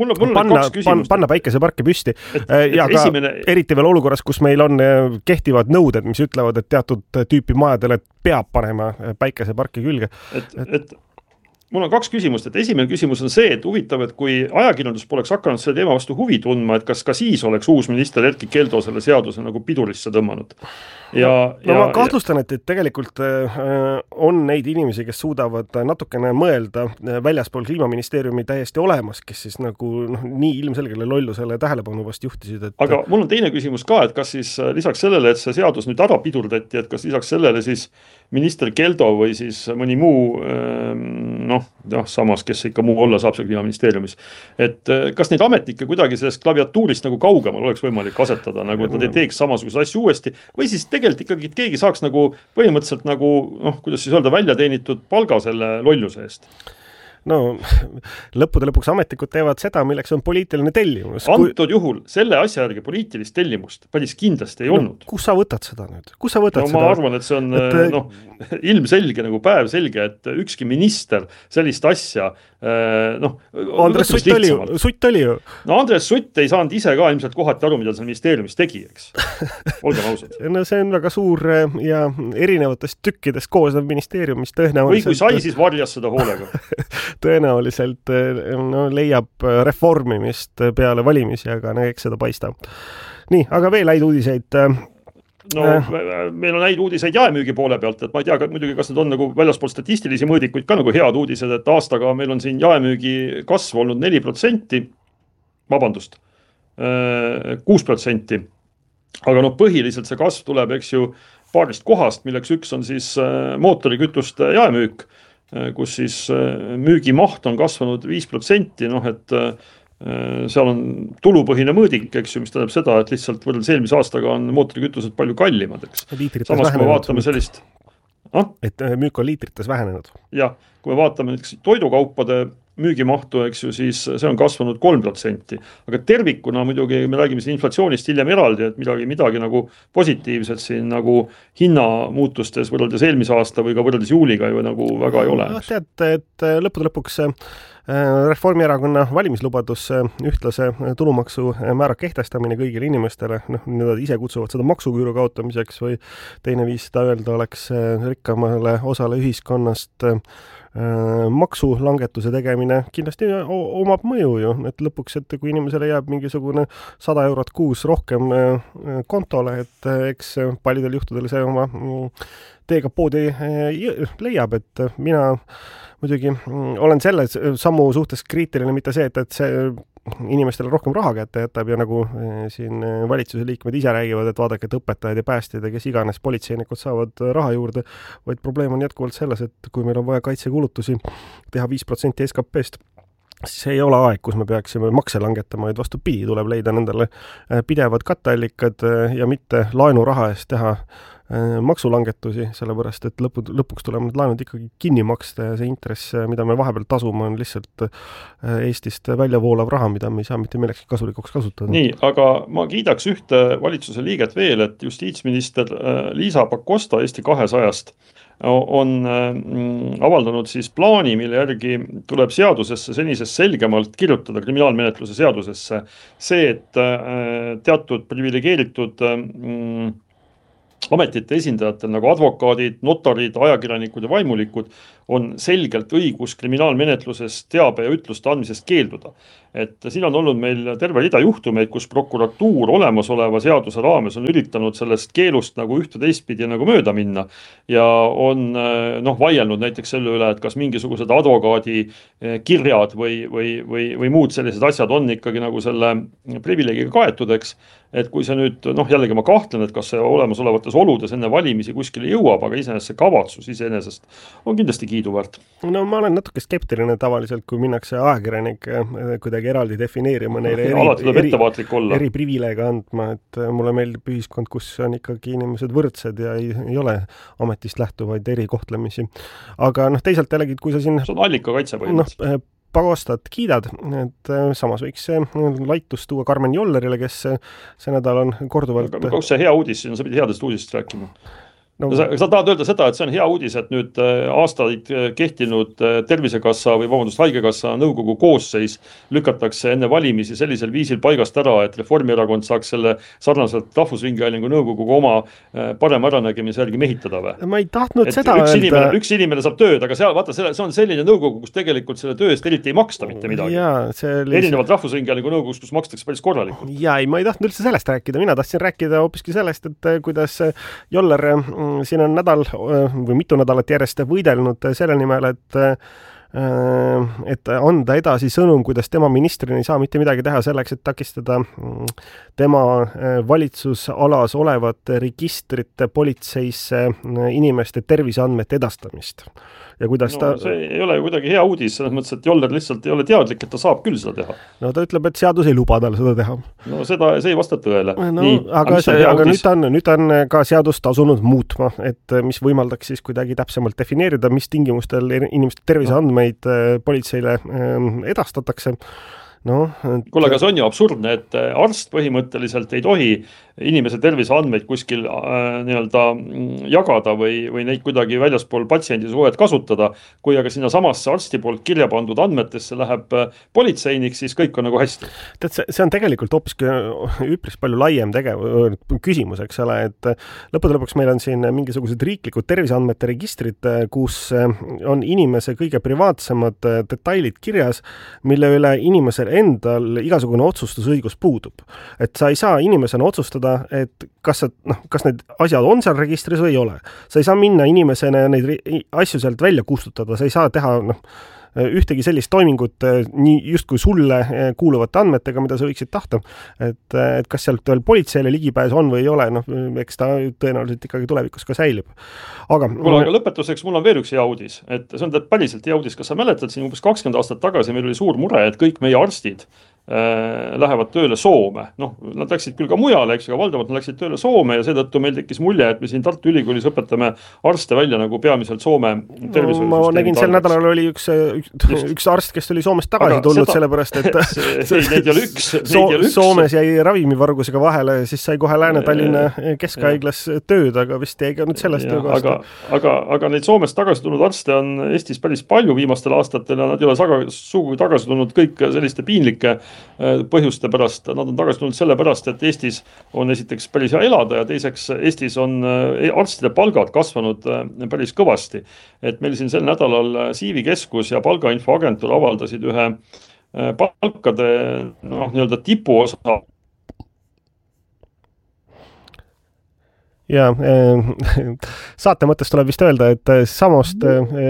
panna päikeseparke püsti ja ka eriti veel olukorras, kus meil on kehtivad nõuded, mis ütlevad, et teatud tüüpi majadele peab panema päikeseparki külge. Et mul on kaks küsimust, et esimene küsimus on see, et huvitav, et kui ajakirjandus poleks hakanud selle teema vastu huvi tundma, et kas ka siis oleks uus minister Erkki Keldo selle seaduse nagu pidurisse tõmmanud. Ma kahtlustan, et tegelikult on neid inimesi, kes suudavad natukene mõelda väljaspool kliimaministeeriumi täiesti olemas, kes siis nagu nii ilmselgele lollusele tähelepanu vast juhtisid. Aga mul on teine küsimus ka, et kas siis lisaks sellele, et see seadus nüüd ära pidurdati, et kas lisaks sellele siis minister Keldo või siis mõni muu, samas, kes ikka muu olla saab seal kliimaministeeriumis. Et kas neid ametnikke kuidagi sellest klaviatuurist nagu kaugemal oleks võimalik asetada, nagu et nad ei teeks samasuguse asju uuesti, või siis tegelikult ikkagi keegi saaks nagu põhimõtteliselt nagu, kuidas siis öelda, välja teenitud palga selle lolluse eest? No, lõppude lõpuks ametnikud teevad seda, milleks on poliitiline tellimus. Antud juhul selle asja järgi poliitilist tellimust päris kindlasti ei olnud. Kus sa võtad seda nüüd? Ma arvan, et see on ilmselge, nagu päev selge, et ükski minister sellist asja Andres Sutt oli ju. No Andres Sutt ei saanud ise ka ilmselt kohati aru, mida seal ministeeriumis tegi, eks. Olgem ausad. No see on väga suur ja erinevatest tükkidest koosnev ministeerium, mis tõenäoliselt... Või kui sai, siis varjas seda hoolega. Tõenäoliselt leiab reformimist peale valimisi, aga eks seda paista. Nii, aga veel häid uudiseid... meil on häid uudiseid jaemüügi poole pealt, et ma ei tea muidugi, kas need on nagu väljaspool statistilisi mõõdikuid ka nagu head uudised, et aastaga meil on siin jaemüügi kasv olnud 4%, vabandust, 6%, aga põhiliselt see kasv tuleb, eks ju, paarist kohast, milleks üks on siis mootorikütuste jaemüük, kus siis müügimaht on kasvanud 5%, et seal on tulupõhine mõõdik, eks ju, mis tähendab seda, et lihtsalt võrreldes eelmise aastaga on mootorikütused palju kallimad, eks. Samas, kui me vaatame sellist... Et müük on liitrites vähenenud. Jah, kui me vaatame toidukaupade müügimahtu, eks ju, siis see on kasvanud 3%. Aga tervikuna muidugi me räägime siin inflatsioonist hiljem eraldi, et midagi nagu positiivset siin nagu hinnamuutustes võrreldes eelmise aasta või ka võrreldes juuliga ju nagu väga ei ole. Tead, et lõppude lõpuks Reformierakonna valimislubadus ühtlase tulumaksu määra kehtestamine kõigile inimestele, nad ise kutsuvad seda maksuküüru kaotamiseks või teine viis seda öelda oleks rikkamale osale ühiskonnast maksulangetuse tegemine kindlasti omab mõju ju, et lõpuks, et kui inimesele jääb mingisugune 100 eurot kuus rohkem kontole, et eks paljudel juhtudel see oma teega poodi leiab, et mina muidugi olen selle sammu suhtes kriitiline, mitte see, et see inimestele rohkem raha kätte jätab ja nagu siin valitsuse liikmed ise räägivad, et vaadake, et õpetajad ja päästjad ja kes iganes politseinikud saavad raha juurde, vaid probleem on jätkuvalt selles, et kui meil on vaja kaitsekulutusi teha 5% SKP-st, siis ei ole aeg, kus me peaksime makse langetama, vaid vastupidi, tuleb leida nendele pidevad katteallikad ja mitte laenuraha eest teha maksulangetusi, sellepärast et lõpuks tuleb need laenud ikkagi kinni maksta ja see intress, mida me vahepeal tasume, on lihtsalt Eestist välja voolav raha, mida me ei saa mitte millekski kasulikuks kasutada. Nii, aga ma kiidaks ühte valitsuse liiget veel, et justiitsminister Liisa Pakosta Eesti 200-st on avaldanud siis plaani, mille järgi tuleb seadusesse senisest selgemalt kirjutada kriminaalmenetluse seadusesse see, et teatud privilegeeritud ametite esindajatel nagu advokaadid, notarid, ajakirjanikud ja vaimulikud on selgelt õigus kriminaalmenetluses teabe ja ütluste andmisest keelduda. Et siin on olnud meil terve rida juhtumeid, kus prokuratuur olemasoleva seaduse raames on üritanud sellest keelust nagu ühte teistpidi nagu mööda minna ja on vaielnud näiteks selle üle, et kas mingisugused advokaadi kirjad või muud sellised asjad on ikkagi nagu selle privileegiga kaetud, eks. Et kui see nüüd, jällegi ma kahtlen, et kas see olemasolevates oludes enne valimisi kuskile jõuab, aga iseenesest see kavatsus iseenesest on kindlasti kiiduväärt. No ma olen natuke skeptiline tavaliselt, kui minnakse ajakirjanik kuidagi eraldi defineerima neile eri privileega andma, et mulle meeldib ühiskond, kus on ikkagi inimesed võrdsed ja ei ole ametist lähtuvaid erikohtlemisi. Aga teisalt jällegi, kui sa siin... See on allika kaitse põhimõtteliselt. Pagostat kiidad, et samas võiks laitus tuua Karmen Jollerile, kes see nädal on korduvalt... Aga kus see hea uudis, sa pidi headest uudisest rääkima. Sa tahad öelda seda, et see on hea uudis, et nüüd aastaid kehtinud Tervisekassa või Haigekassa nõukogu koosseis lükatakse enne valimisi sellisel viisil paigast ära, et Reformierakond saaks selle sarnaselt Rahvusringhäälingu nõukoguga oma parema äranägemise järgi mehitada või? Ma ei tahtnud seda öelda. Üks inimene saab tööd, aga vaata, see on selline nõukogu, kus tegelikult selle töö eest eriti ei maksta mitte midagi. Erinevalt Rahvusringhäälingu nõukogus, kus makstakse päris korralikult. Ja, ma ei tahtnud üldse sellest rääkida. Mina tahtsin rääkida hoopiski sellest, et kuidas Joller siin on nädal või mitu nädalat järjest võidelnud selle nimel, et anda edasi sõnum, kuidas tema ministrina ei saa mitte midagi teha selleks, et takistada tema valitsusalas olevate registrite politseisse inimeste terviseandmete edastamist. Ja kuidas see ei ole kuidagi hea uudis, selles mõttes, et Joller lihtsalt ei ole teadlik, et ta saab küll seda teha. No ta ütleb, et seadus ei luba tal seda teha. No see ei vasta tõele. Aga nüüd on ka seadust tasunud muutma, et mis võimaldaks siis kuidagi täpsemalt defineerida, mis tingimustel inimeste terviseandmeid politseile edastatakse. Kuule, aga see on ju absurdne, et arst põhimõtteliselt ei tohi inimese terviseandmeid kuskil jagada või neid kuidagi väljaspool patsiendi suhet kasutada. Kui aga sinna samasse arsti poolt kirja pandud andmetesse läheb politseinik, siis kõik on nagu hästi. See on tegelikult hoopiski üpris palju laiem küsimus, eks ole, et lõppude lõpuks meil on siin mingisugused riiklikud terviseandmete registrid, kus on inimese kõige privaatsemad detailid kirjas, mille üle inimesel endal igasugune otsustusõigus puudub. Et sa ei saa inimesena otsustada, et kas need asjad on seal registris või ei ole. Sa ei saa minna inimesena neid asju sealt välja kustutada, sa ei saa teha ühtegi sellist toimingut nii justkui sulle kuuluvate andmetega, mida sa võiksid tahta. Et kas sealt veel politseile ligipääs on või ei ole, eks ta tõenäoliselt ikkagi tulevikus ka säilib. Aga lõpetuseks mul on veel üks hea uudis, et see on päriselt hea uudis. Kas sa mäletad siin umbes 20 aastat tagasi meil oli suur mure, et kõik meie arstid lähevad tööle Soome. Nad läksid küll ka mujale, eks, aga valdavalt nad läksid tööle Soome ja seetõttu meil tekkis mulje, et me siin Tartu Ülikoolis õpetame arste välja nagu peamiselt Soome tervishoiusüsteemi. Ma nägin sel nädalal oli üks arst, kes oli Soomest tagasi tulnud, sellepärast, et Soomes jäi ravimivargusega vahele, siis sai kohe Lääne-Tallinna Keskhaiglas tööd, aga vist jäi ka nüüd sellest töökohast. Aga neid Soomest tagasi tulnud arste on Eestis päris palju viimastel aastatel ja nad ei ole sugugi tagasi tulnud kõik selliste piinlike põhjuste pärast. Nad on tagasi tulnud selle pärast, et Eestis on esiteks päris hea elada ja teiseks Eestis on arstide palgad kasvanud päris kõvasti. Et meil siin sel nädalal Siivi keskus ja palgainfoagentuur avaldasid ühe palkade tipuosa. Ja saate mõttes tuleb vist öelda, et samast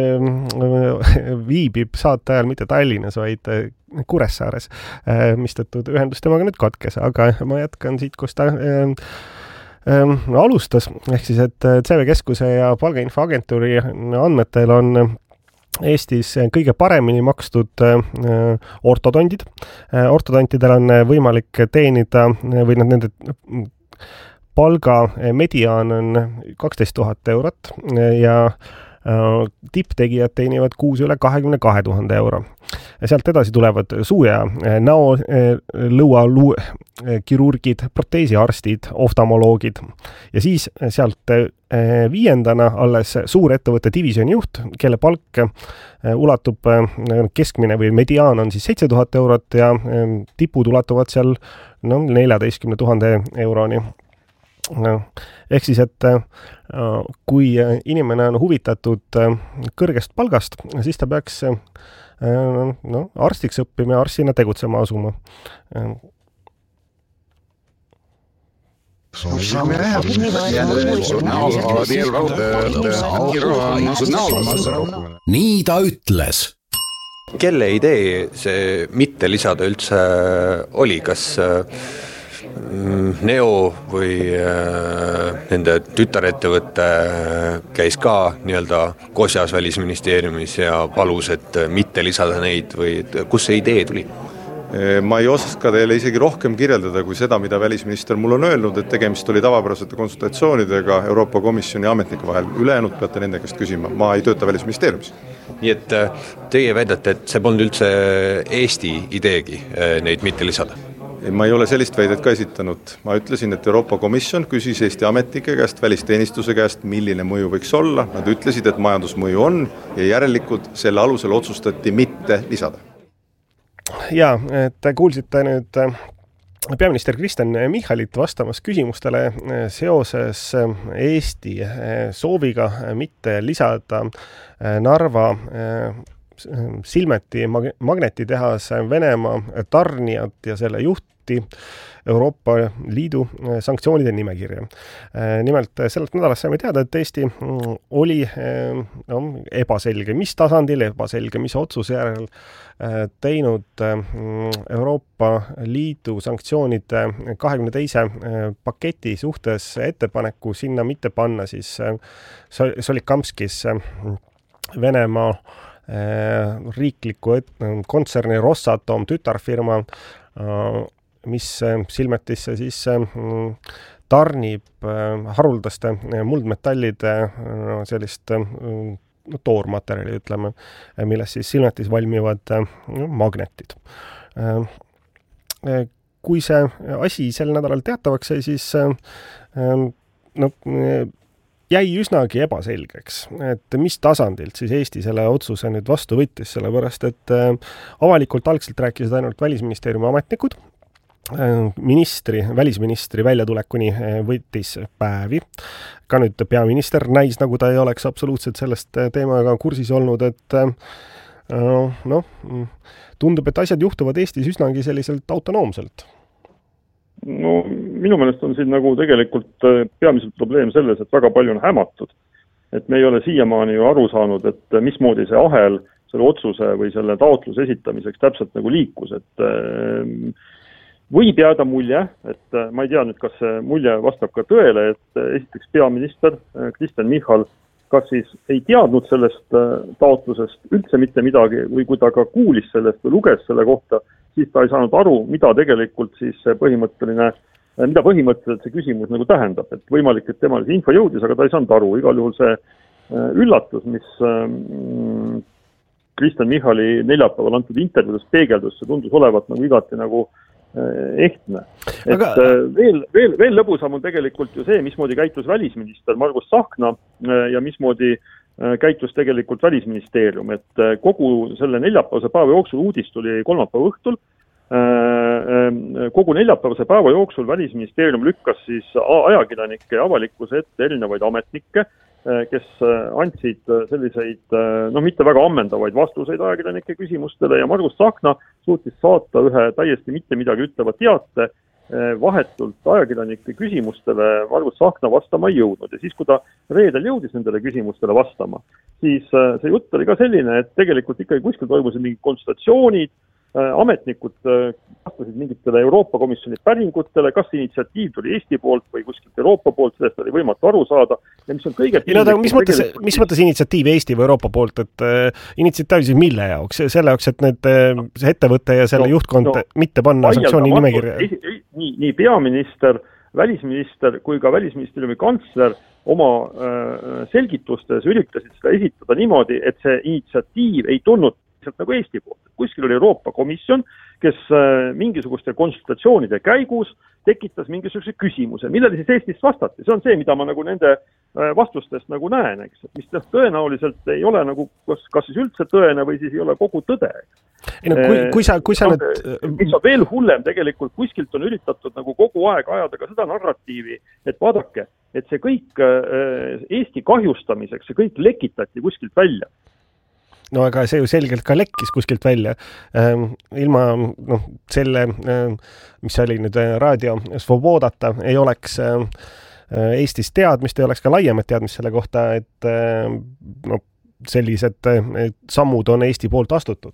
viibib saate ajal mitte Tallinnas, vaid Kuressaares, mistõttu ühendus temaga nüüd katkes, aga ma jätkan siit, kus ta alustas, ehk siis, et CV Keskuse ja Palgainfoagentuuri andmetel on Eestis kõige paremini makstud ortodondid. Ortodontidel on võimalik teenida või nende palga mediaan on 12 000 eurot ja tipptegijad teenivad kuus üle 22 000 euro. Sealt edasi tulevad suu- ja näo lõuakirurgid, proteesiarstid, oftalmoloogid ja siis sealt viiendana alles suurettevõtte divisjoni juht, kelle palk ulatub keskmine või mediaan on siis 7 000 eurot ja tipud ulatuvad seal 14 000 euroni. Ehk siis, et kui inimene on huvitatud kõrgest palgast, siis ta peaks arstiks õppima ja arstina tegutsema asuma. Nii ta ütles. Kelle idee see mitte lisada üldse oli, kas Neo või nende tütarettevõtte käis ka nii-öelda kosjas välisministeeriumis ja palus, et mitte lisada neid või kus see idee tuli? Ma ei oska teile isegi rohkem kirjeldada kui seda, mida välisminister mul on öelnud, et tegemist oli tavapärasete konsultatsioonidega Euroopa Komisjoni ametnike vahel. Ülejäänud peate nende käest küsima. Ma ei tööta välisministeeriumis. Nii et teie väidate, et see polnud üldse Eesti ideegi neid mitte lisada? Ma ei ole sellist väidet ka esitanud. Ma ütlesin, et Euroopa Komisjon küsis Eesti ametnike käest, välisteenistuse käest, milline mõju võiks olla. Nad ütlesid, et majandusmõju on ja järelikult selle alusel otsustati mitte lisada. Ja, et kuulsite nüüd peaminister Kristen Michalit vastamas küsimustele seoses Eesti sooviga mitte lisada Narva Silmeti magnetitehas Venemaa tarnijat ja selle juhti Euroopa Liidu sanktsioonide nimekirja. Nimelt sellelt nädalast saime teada, et Eesti oli ebaselge, mis tasandil, ebaselge, mis otsuse järel teinud Euroopa Liidu sanktsioonide 22. paketi suhtes ettepaneku sinna mitte panna siis Solikamskis Venemaa riikliku kontserni Rosatom tütarfirma, mis Silmetisse siis tarnib haruldaste muldmetallide sellist toormaterjali, ütleme, milles siis Silmetis valmivad magnetid. Kui see asi sel nädalal teatavaks sai, siis jäi üsnagi ebaselgeks, et mis tasandilt siis Eesti selle otsuse nüüd vastu võttis, sellepärast et avalikult algselt rääkisid ainult välisministeeriumi ametnikud, välisministri väljatulekuni võttis päevi. Ka nüüd peaminister näis, nagu ta ei oleks absoluutselt sellest teemaga kursis olnud, et tundub, et asjad juhtuvad Eestis üsnagi selliselt autonoomselt. No minu meelest on siin nagu tegelikult peamiselt probleem selles, et väga palju on hämatud. Et me ei ole siiamaani ju aru saanud, et mismoodi see ahel selle otsuse või selle taotluse esitamiseks täpselt nagu liikus. Et võib jääda mulje, et ma ei tea nüüd, kas see mulje vastab ka tõele, et esiteks peaminister Kristen Michal kas siis ei teadnud sellest taotlusest üldse mitte midagi või kui ta ka kuulis sellest või luges selle kohta, siis ta ei saanud aru, mida tegelikult siis mida põhimõtteliselt see küsimus nagu tähendab. Et võimalik, et temal see info jõudis, aga ta ei saanud aru. Igal juhul see üllatus, mis Kristen Michali neljapäeval antud intervjuudes peegeldus, see tundus olevat nagu igati nagu ehtne. Et veel lõbusam on tegelikult ju see, mismoodi käitus välisminister Margus Tsahkna ja mismoodi käitus tegelikult välisministeerium, et kogu selle neljapäevase päeva jooksul uudist tuli kolmapäeva õhtul. Kogu neljapäevase päeva jooksul välisministeerium lükkas siis ajakirjanike ja avalikkuse ette erinevaid ametnikke, kes andsid selliseid, mitte väga ammendavaid vastuseid ajakirjanike küsimustele ja Margus Tsahkna suutis saata ühe täiesti mitte midagi ütleva teate, vahetult ajakirjanike küsimustele Margus Tsahkna vastama ei jõudnud ja siis, kui ta reedel jõudis nendele küsimustele vastama, siis see jutt oli ka selline, et tegelikult ikkagi kuskil toimusid mingid konsultatsioonid, ametnikud vastasid mingitele Euroopa Komisjoni päringutele, kas initsiatiiv tuli Eesti poolt või kuskilt Euroopa poolt, sellest oli võimatu aru saada ja mis on kõige mis mõttes initsiatiiv Eesti või Euroopa poolt, et initsiatiiv siis mille jaoks? Selle jaoks, et need see ettevõte ja selle juhtkond mitte panna sanktsiooni nimekirja? Nii peaminister, välisminister kui ka välisministeeriumi kantsler oma selgitustes üritasid seda esitada niimoodi, et see initsiatiiv ei tulnud nagu Eesti poolt. Kuskil oli Euroopa Komisjon, kes mingisuguste konsultatsioonide käigus tekitas mingisuguse küsimuse, millele siis Eestist vastati. See on see, mida ma nagu nende vastustest nagu näen, eks. Mis tõenäoliselt ei ole nagu kas siis üldse tõene või siis ei ole kogu tõde. Kui sa nüüd... Mis on veel hullem tegelikult, kuskilt on üritatud nagu kogu aeg ajada ka seda narratiivi, et vaadake, et see kõik Eesti kahjustamiseks, see kõik lekitati kuskilt välja. No aga see ju selgelt ka lekkis kuskilt välja. Ilma selle, mis oli nüüd raadio Svobodata, ei oleks Eestis teadmist, ei oleks ka laiemat teadmist selle kohta, et sellised sammud on Eesti poolt astutud.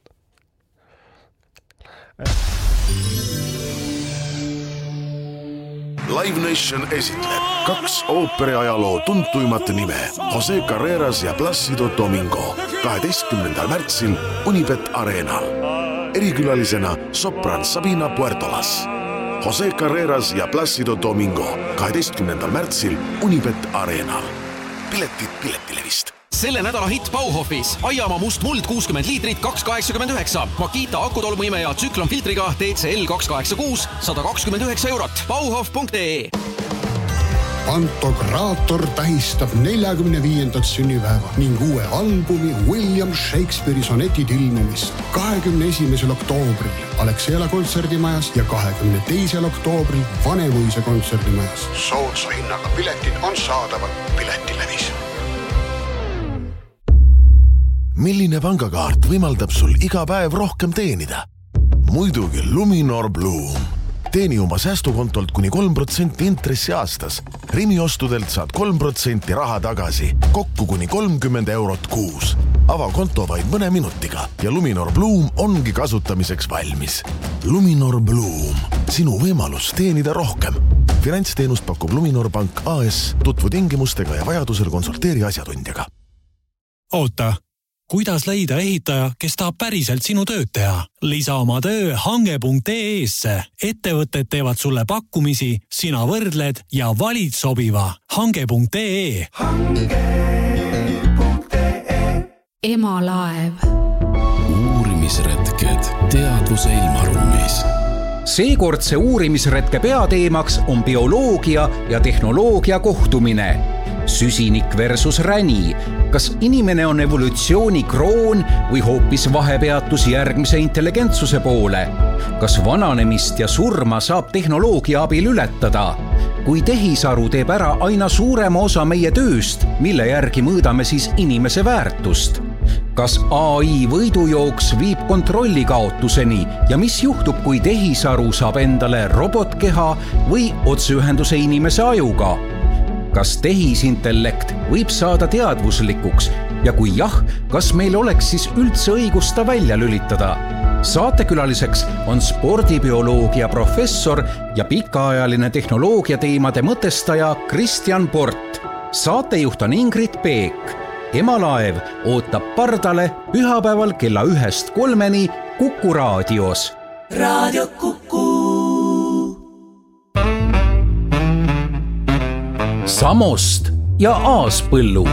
Live Nation esitleb 2 ooperiajaloo tuntuimat nime Jose Carreras ja Plácido Domingo 12. märtsil Unibet Arenal. Erikülalisena sopran Sabina Puertolas. Jose Carreras ja Plácido Domingo 12. märtsil Unibet Arenal. Piletid Piletilevist. Selle nädala hitt Bauhofis. Aiamaa must muld 60 liitrit 2,89. Makita akutolmuimeja tsüklonfiltriga TCL 286 129 eurot. Bauhof.ee. Pantokraator tähistab 45. sünnipäeva ning uue albumi William Shakespeare'i sonetid ilmumist 21. oktoobril Alexela kontserdimajas ja 22. oktoobril Vanemuise kontserdimajas. Soodsa hinnaga piletid on saadaval Piletilevis. Milline pangakaart võimaldab sul iga päev rohkem teenida? Muidugi Luminor Bloom. Teeni oma säästukontolt kuni 3% intressi aastas. Rimi ostudelt saad 3% raha tagasi, kokku kuni 30 eurot kuus. Ava konto vaid mõne minutiga ja Luminor Bloom ongi kasutamiseks valmis. Luminor Bloom. Sinu võimalus teenida rohkem. Finantsteenust pakub Luminor Pank AS. Tutvu tingimustega ja vajadusel konsulteeri asjatundjaga. Oota. Kuidas leida ehitaja, kes tahab päriselt sinu tööd teha? Lisa oma töö hange.ee-sse. Ettevõtted teevad sulle pakkumisi, sina võrdled ja valid sobiva. Hange.ee. Emalaev. Uurimisretked teadvuse ilmaruumis. Seekordse uurimisretke peateemaks on bioloogia ja tehnoloogia kohtumine. Süsinik versus räni. Kas inimene on evolutsiooni kroon või hoopis vahepeatus järgmise intelligentsuse poole? Kas vananemist ja surma saab tehnoloogia abil ületada? Kui tehisaru teeb ära aina suurema osa meie tööst, mille järgi mõõdame siis inimese väärtust? Kas AI võidujooks viib kontrolli kaotuseni ja mis juhtub, kui tehisaru saab endale robotkeha või otseühenduse inimese ajuga? Kas tehisintellekt võib saada teadvuslikuks ja kui jah, kas meil oleks siis üldse õigus ta välja lülitada? Saatekülaliseks on spordibioloogia professor ja pikaajaline tehnoloogia teemade mõtestaja Kristjan Port. Saatejuht on Ingrid Peek. Emalaev ootab pardale pühapäeval kella 1-3 Kuku raadios. Raadio Kuku. Samost ja Aaspõllu.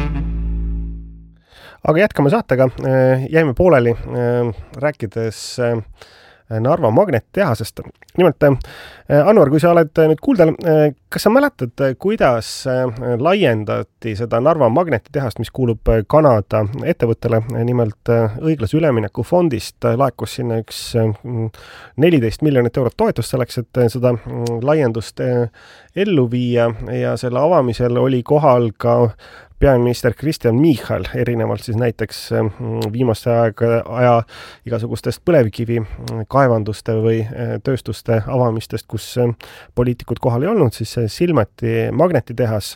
Aga jätkame saatega. Jäime pooleli rääkides Narva magnetitehasest. Nimelt, Anvar, kui sa oled nüüd kuuldel, kas sa mäletad, kuidas laiendati seda Narva magnetitehast, mis kuulub Kanada ettevõttele, nimelt õiglase ülemineku fondist laekus sinna üks 14 miljonit eurot toetust selleks, et seda laiendust ellu viia ja selle avamisel oli kohal ka peaminister Kristen Michal, erinevalt siis näiteks viimaste aja igasugustest põlevkivi kaevanduste või tööstuste avamistest, kus poliitikud kohal ei olnud, siis Silmeti magnetitehas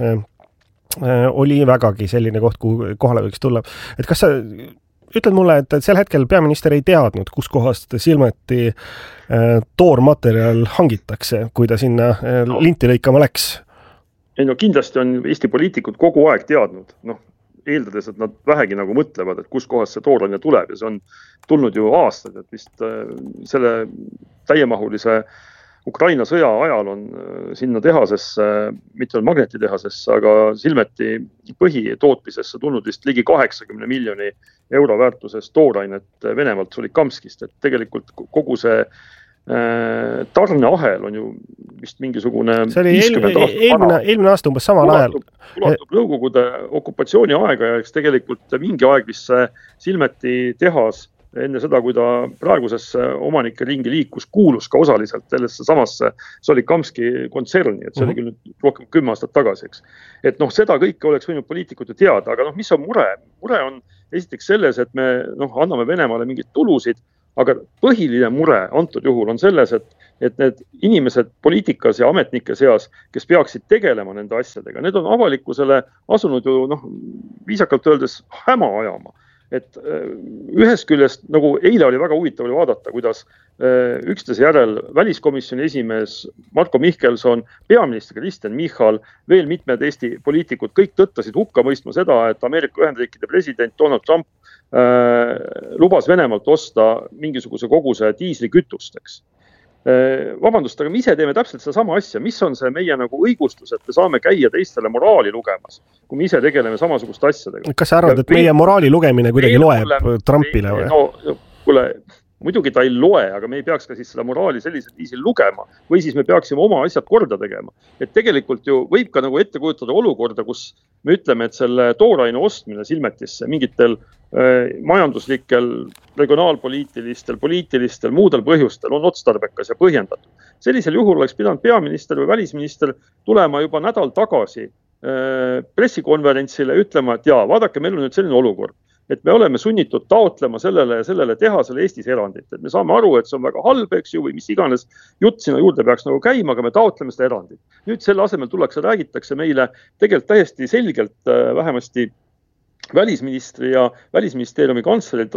oli vägagi selline koht, kuhu kohale võiks tulla. Et kas sa ütled mulle, et sel hetkel peaminister ei teadnud, kus kohast Silmeti toormaterjal hangitakse, kui ta sinna linti lõikama läks? Ei, no kindlasti on Eesti poliitikud kogu aeg teadnud, eeldades, et nad vähegi nagu mõtlevad, et kus kohast see tooraine tuleb ja see on tulnud ju aastaid, et vist selle täiemahulise Ukraina sõja ajal on sinna tehasesse, mitte magnetitehasesse, aga Silmeti põhitootmisesse tulnud vist ligi 80 miljoni euro väärtuses toorainet Venemaalt Solikamskist, et tegelikult kogu see tarneahel on ju vist mingisugune see oli eelmine aasta umbes samal ajal. Ulatub Nõukogude okupatsiooni aega ja eks tegelikult mingi aeg vist see Silmeti tehas enne seda, kui ta praegusesse omanike ringi liikus, kuulus ka osaliselt sellesse samasse Solikamski kontserni, et see oli küll nüüd rohkem 10 aastat tagasi, eks. Et seda kõike oleks võinud poliitikud ju teada, aga mis on mure? Mure on esiteks selles, et me anname Venemaale mingeid tulusid, aga põhiline mure antud juhul on selles, et need inimesed poliitikas ja ametnike seas, kes peaksid tegelema nende asjadega, need on avalikkusele asunud ju viisakalt öeldes häma ajama. Et ühest küljest, nagu eile oli väga huvitav vaadata, kuidas üksteise järel väliskomisjoni esimees Marko Mihkelson, peaminister Kristen Michal, veel mitmed Eesti poliitikud, kõik tõttasid hukka mõistma seda, et Ameerika Ühendriikide president Donald Trump lubas Venemaalt osta mingisuguse koguse diislikütusteks. Vabandust, aga me ise teeme täpselt seda sama asja. Mis on see meie nagu õigustus, et me saame käia teistele moraali lugemas, kui me ise tegeleme samasugust asjadega? Kas sa arvad, et meie moraali lugemine kuidagi loeb Trumpile või? Kuule, muidugi ta ei loe, aga me ei peaks ka siis seda moraali sellisel viisil lugema. Või siis me peaksime oma asjad korda tegema. Et tegelikult ju võib ka nagu ette kujutada olukorda, kus me ütleme, et selle tooraine ostmine Silmetisse mingitel majanduslikel, regionaalpoliitilistel, poliitilistel, muudel põhjustel on otstarbekas ja põhjendatud. Sellisel juhul oleks pidanud peaminister või välisminister tulema juba nädal tagasi pressikonverentsile ütlema, et vaadake, meil on nüüd selline olukord, et me oleme sunnitud taotlema sellele tehasele Eestis erandit. Et me saame aru, et see on väga halb, eks ju, või mis iganes jutt sinna juurde peaks nagu käima, aga me taotleme seda erandit. Nüüd selle asemel räägitakse meile tegelikult täiesti selgelt vähemasti välisministri ja välisministeeriumi kantsleri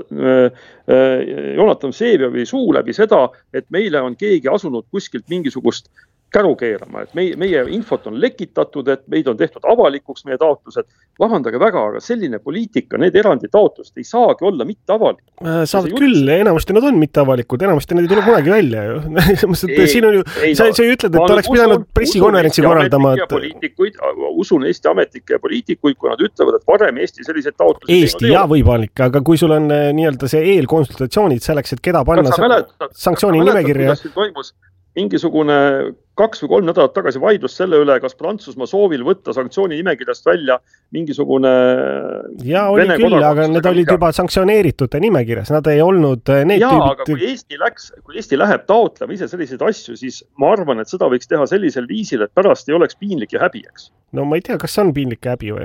Jonathan Vseviov suu läbi seda, et meile on keegi asunud kuskilt mingisugust käru keerama, et meie infot on lekitatud, et meid on tehtud avalikuks meie taotlused. Vabandage väga, aga selline poliitika, need erandi taotlust ei saagi olla mitte avalik. Saavad küll, enamasti nad on mitte avalikud, enamasti need ei tule kunagi välja ju. Siin on ju, sa ütled, et oleks pidanud pressikonverentsi korraldama. Usun Eesti ametnikke ja poliitikuid, kui nad ütlevad, et varem Eesti sellised taotlused Eesti ja võimalik, aga kui sul on nii-öelda see eelkonsultatsioonid selleks, et keda panna sanktsiooni nimekirja. Mingisugune 2 või 3 nädalat tagasi vaidlus selle üle, kas Prantsusmaa soovil võtta sanktsiooni nimekirjast välja mingisugune oli küll, aga need olid juba sanktsioneeritute nimekirjas, nad ei olnud need tüübid. Aga kui Eesti läheb taotlema ise selliseid asju, siis ma arvan, et seda võiks teha sellisel viisil, et pärast ei oleks piinlik ja häbi, eks. No ma ei tea, kas on piinlik ja häbi või?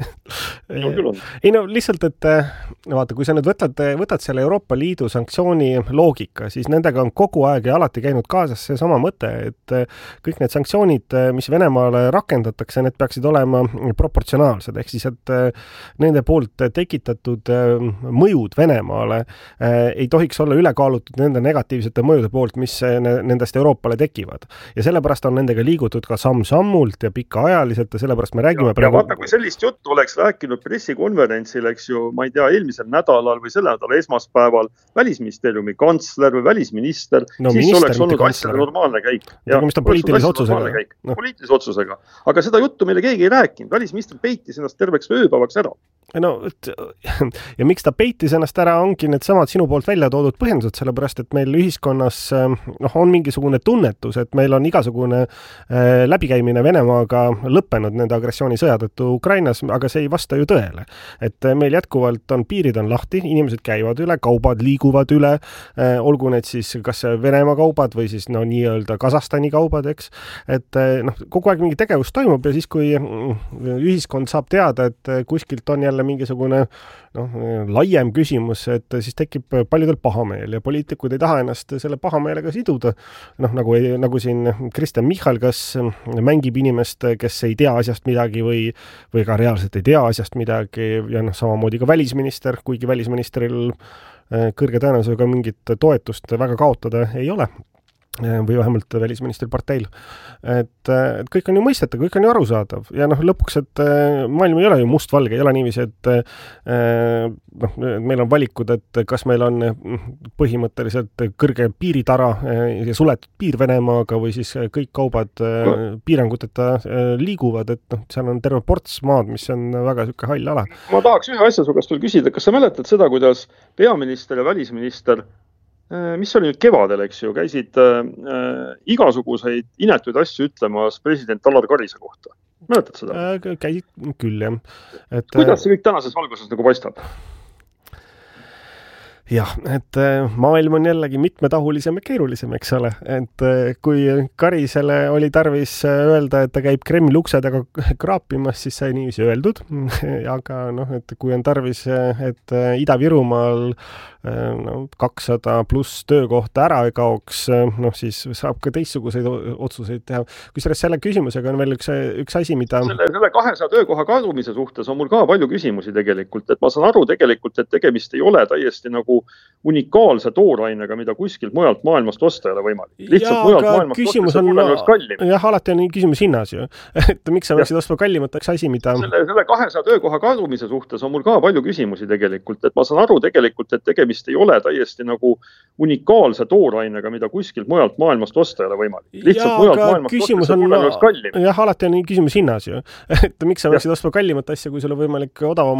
Ei no lihtsalt, et vaata, kui sa nüüd võtad selle Euroopa Liidu sanktsiooni loogika, siis nendega on kogu aeg ja alati käinud kaasas see sama mõte, et kõik need sanktsioonid, mis Venemaale rakendatakse, need peaksid olema proportsionaalsed, ehk siis, et nende poolt tekitatud mõjud Venemaale ei tohiks olla ülekaalutud nende negatiivsete mõjude poolt, mis nendest Euroopale tekivad. Ja sellepärast on nendega liigutud ka samm-sammult ja pikaajaliselt ja sellepärast me räägime praegu. Vaata, kui sellist juttu oleks rääkinud pressikonverentsil, eks ju, ma ei tea, eelmisel nädalal või selle nädala esmaspäeval välisministeeriumi kantsler või välisminister, siis oleks olnud asjade normaalne käik. Poliitilise otsusega. Aga seda juttu meile keegi ei rääkinud. Välisminister peitis ennast terveks ööpäevaks ära. No, ja miks ta peitis ennast ära, ongi need samad sinu poolt välja toodud põhjendused, sellepärast, et meil ühiskonnas on mingisugune tunnetus, et meil on igasugune läbikäimine Venemaaga lõppenud nende agressioonisõja tõttu Ukrainas, aga see ei vasta ju tõele. Et meil jätkuvalt piirid on lahti, inimesed käivad üle, kaubad liiguvad üle, olgu need siis kas Venemaa kaubad või siis nii-öelda Kasahstani kaubad, eks. Et kogu aeg mingi tegevus toimub ja siis, kui ühiskond saab teada, et kuskilt on jälle mingisugune laiem küsimus, et siis tekib paljudel pahameel ja poliitikud ei taha ennast selle pahameelega siduda. Nagu siin Kristen Michal, kes mängib inimest, kes ei tea asjast midagi või ka reaalselt ei tea asjast midagi ja samamoodi ka välisminister, kuigi välisministril kõrge tõenäosusega mingit toetust väga kaotada ei ole või vähemalt välisministri parteil. Et kõik on ju mõistetav, kõik on ju arusaadav ja lõpuks, et maailm ei ole ju mustvalge, ei ole niiviisi, et meil on valikud, et kas meil on põhimõtteliselt kõrge piiritara ja suletud piir Venemaaga või siis kõik kaubad piiranguteta liiguvad, et seal on terve ports maad, mis on väga sükke hall ala. Ma tahaks ühe asja su käest veel küsida, kas sa mäletad seda, kuidas peaminister ja välisminister mis oli nüüd kevadel, eks ju, käisid igasuguseid inetuid asju ütlemas president Alar Karise kohta. Mäletad seda? Käisid küll, jah. Kuidas see kõik tänases valguses nagu paistab? Jah, et maailm on jällegi mitmetahulisem ja keerulisem, eks ole. Et kui Karisele oli tarvis öelda, et ta käib Kremli uksedega kraapimas, siis sai niiviisi öeldud. Aga et kui on tarvis, et Ida-Virumaal 200 pluss töökohta ära ei kaoks, siis saab ka teistsuguseid otsuseid teha. Kusjuures selle küsimusega on veel üks asi, mida... Selle 200 töökoha kadumise suhtes on mul ka palju küsimusi tegelikult, et ma saan aru tegelikult, et tegemist ei ole täiesti nagu unikaalse toorainega, mida kuskilt mujalt maailmast osta ei ole võimalik. Lihtsalt mujalt maailmast osta see oleks kallim. Jah, alati on küsimus hinnas ju. Et miks sa võiksid ostma kallimat asi, mida... Selle 200 töökoha kadumise suhtes on mul ka palju küsimusi tegelikult, et ma saan aru tegelikult, et tegemist ei ole täiesti nagu unikaalse toorainega, mida kuskilt mujalt maailmast osta ei ole võimalik. Lihtsalt mujalt maailmast osta see oleks kallim. Jah, alati on küsimus hinnas ju. Et miks sa võiksid ostma kallimat asja, kui sul on võimalik odavam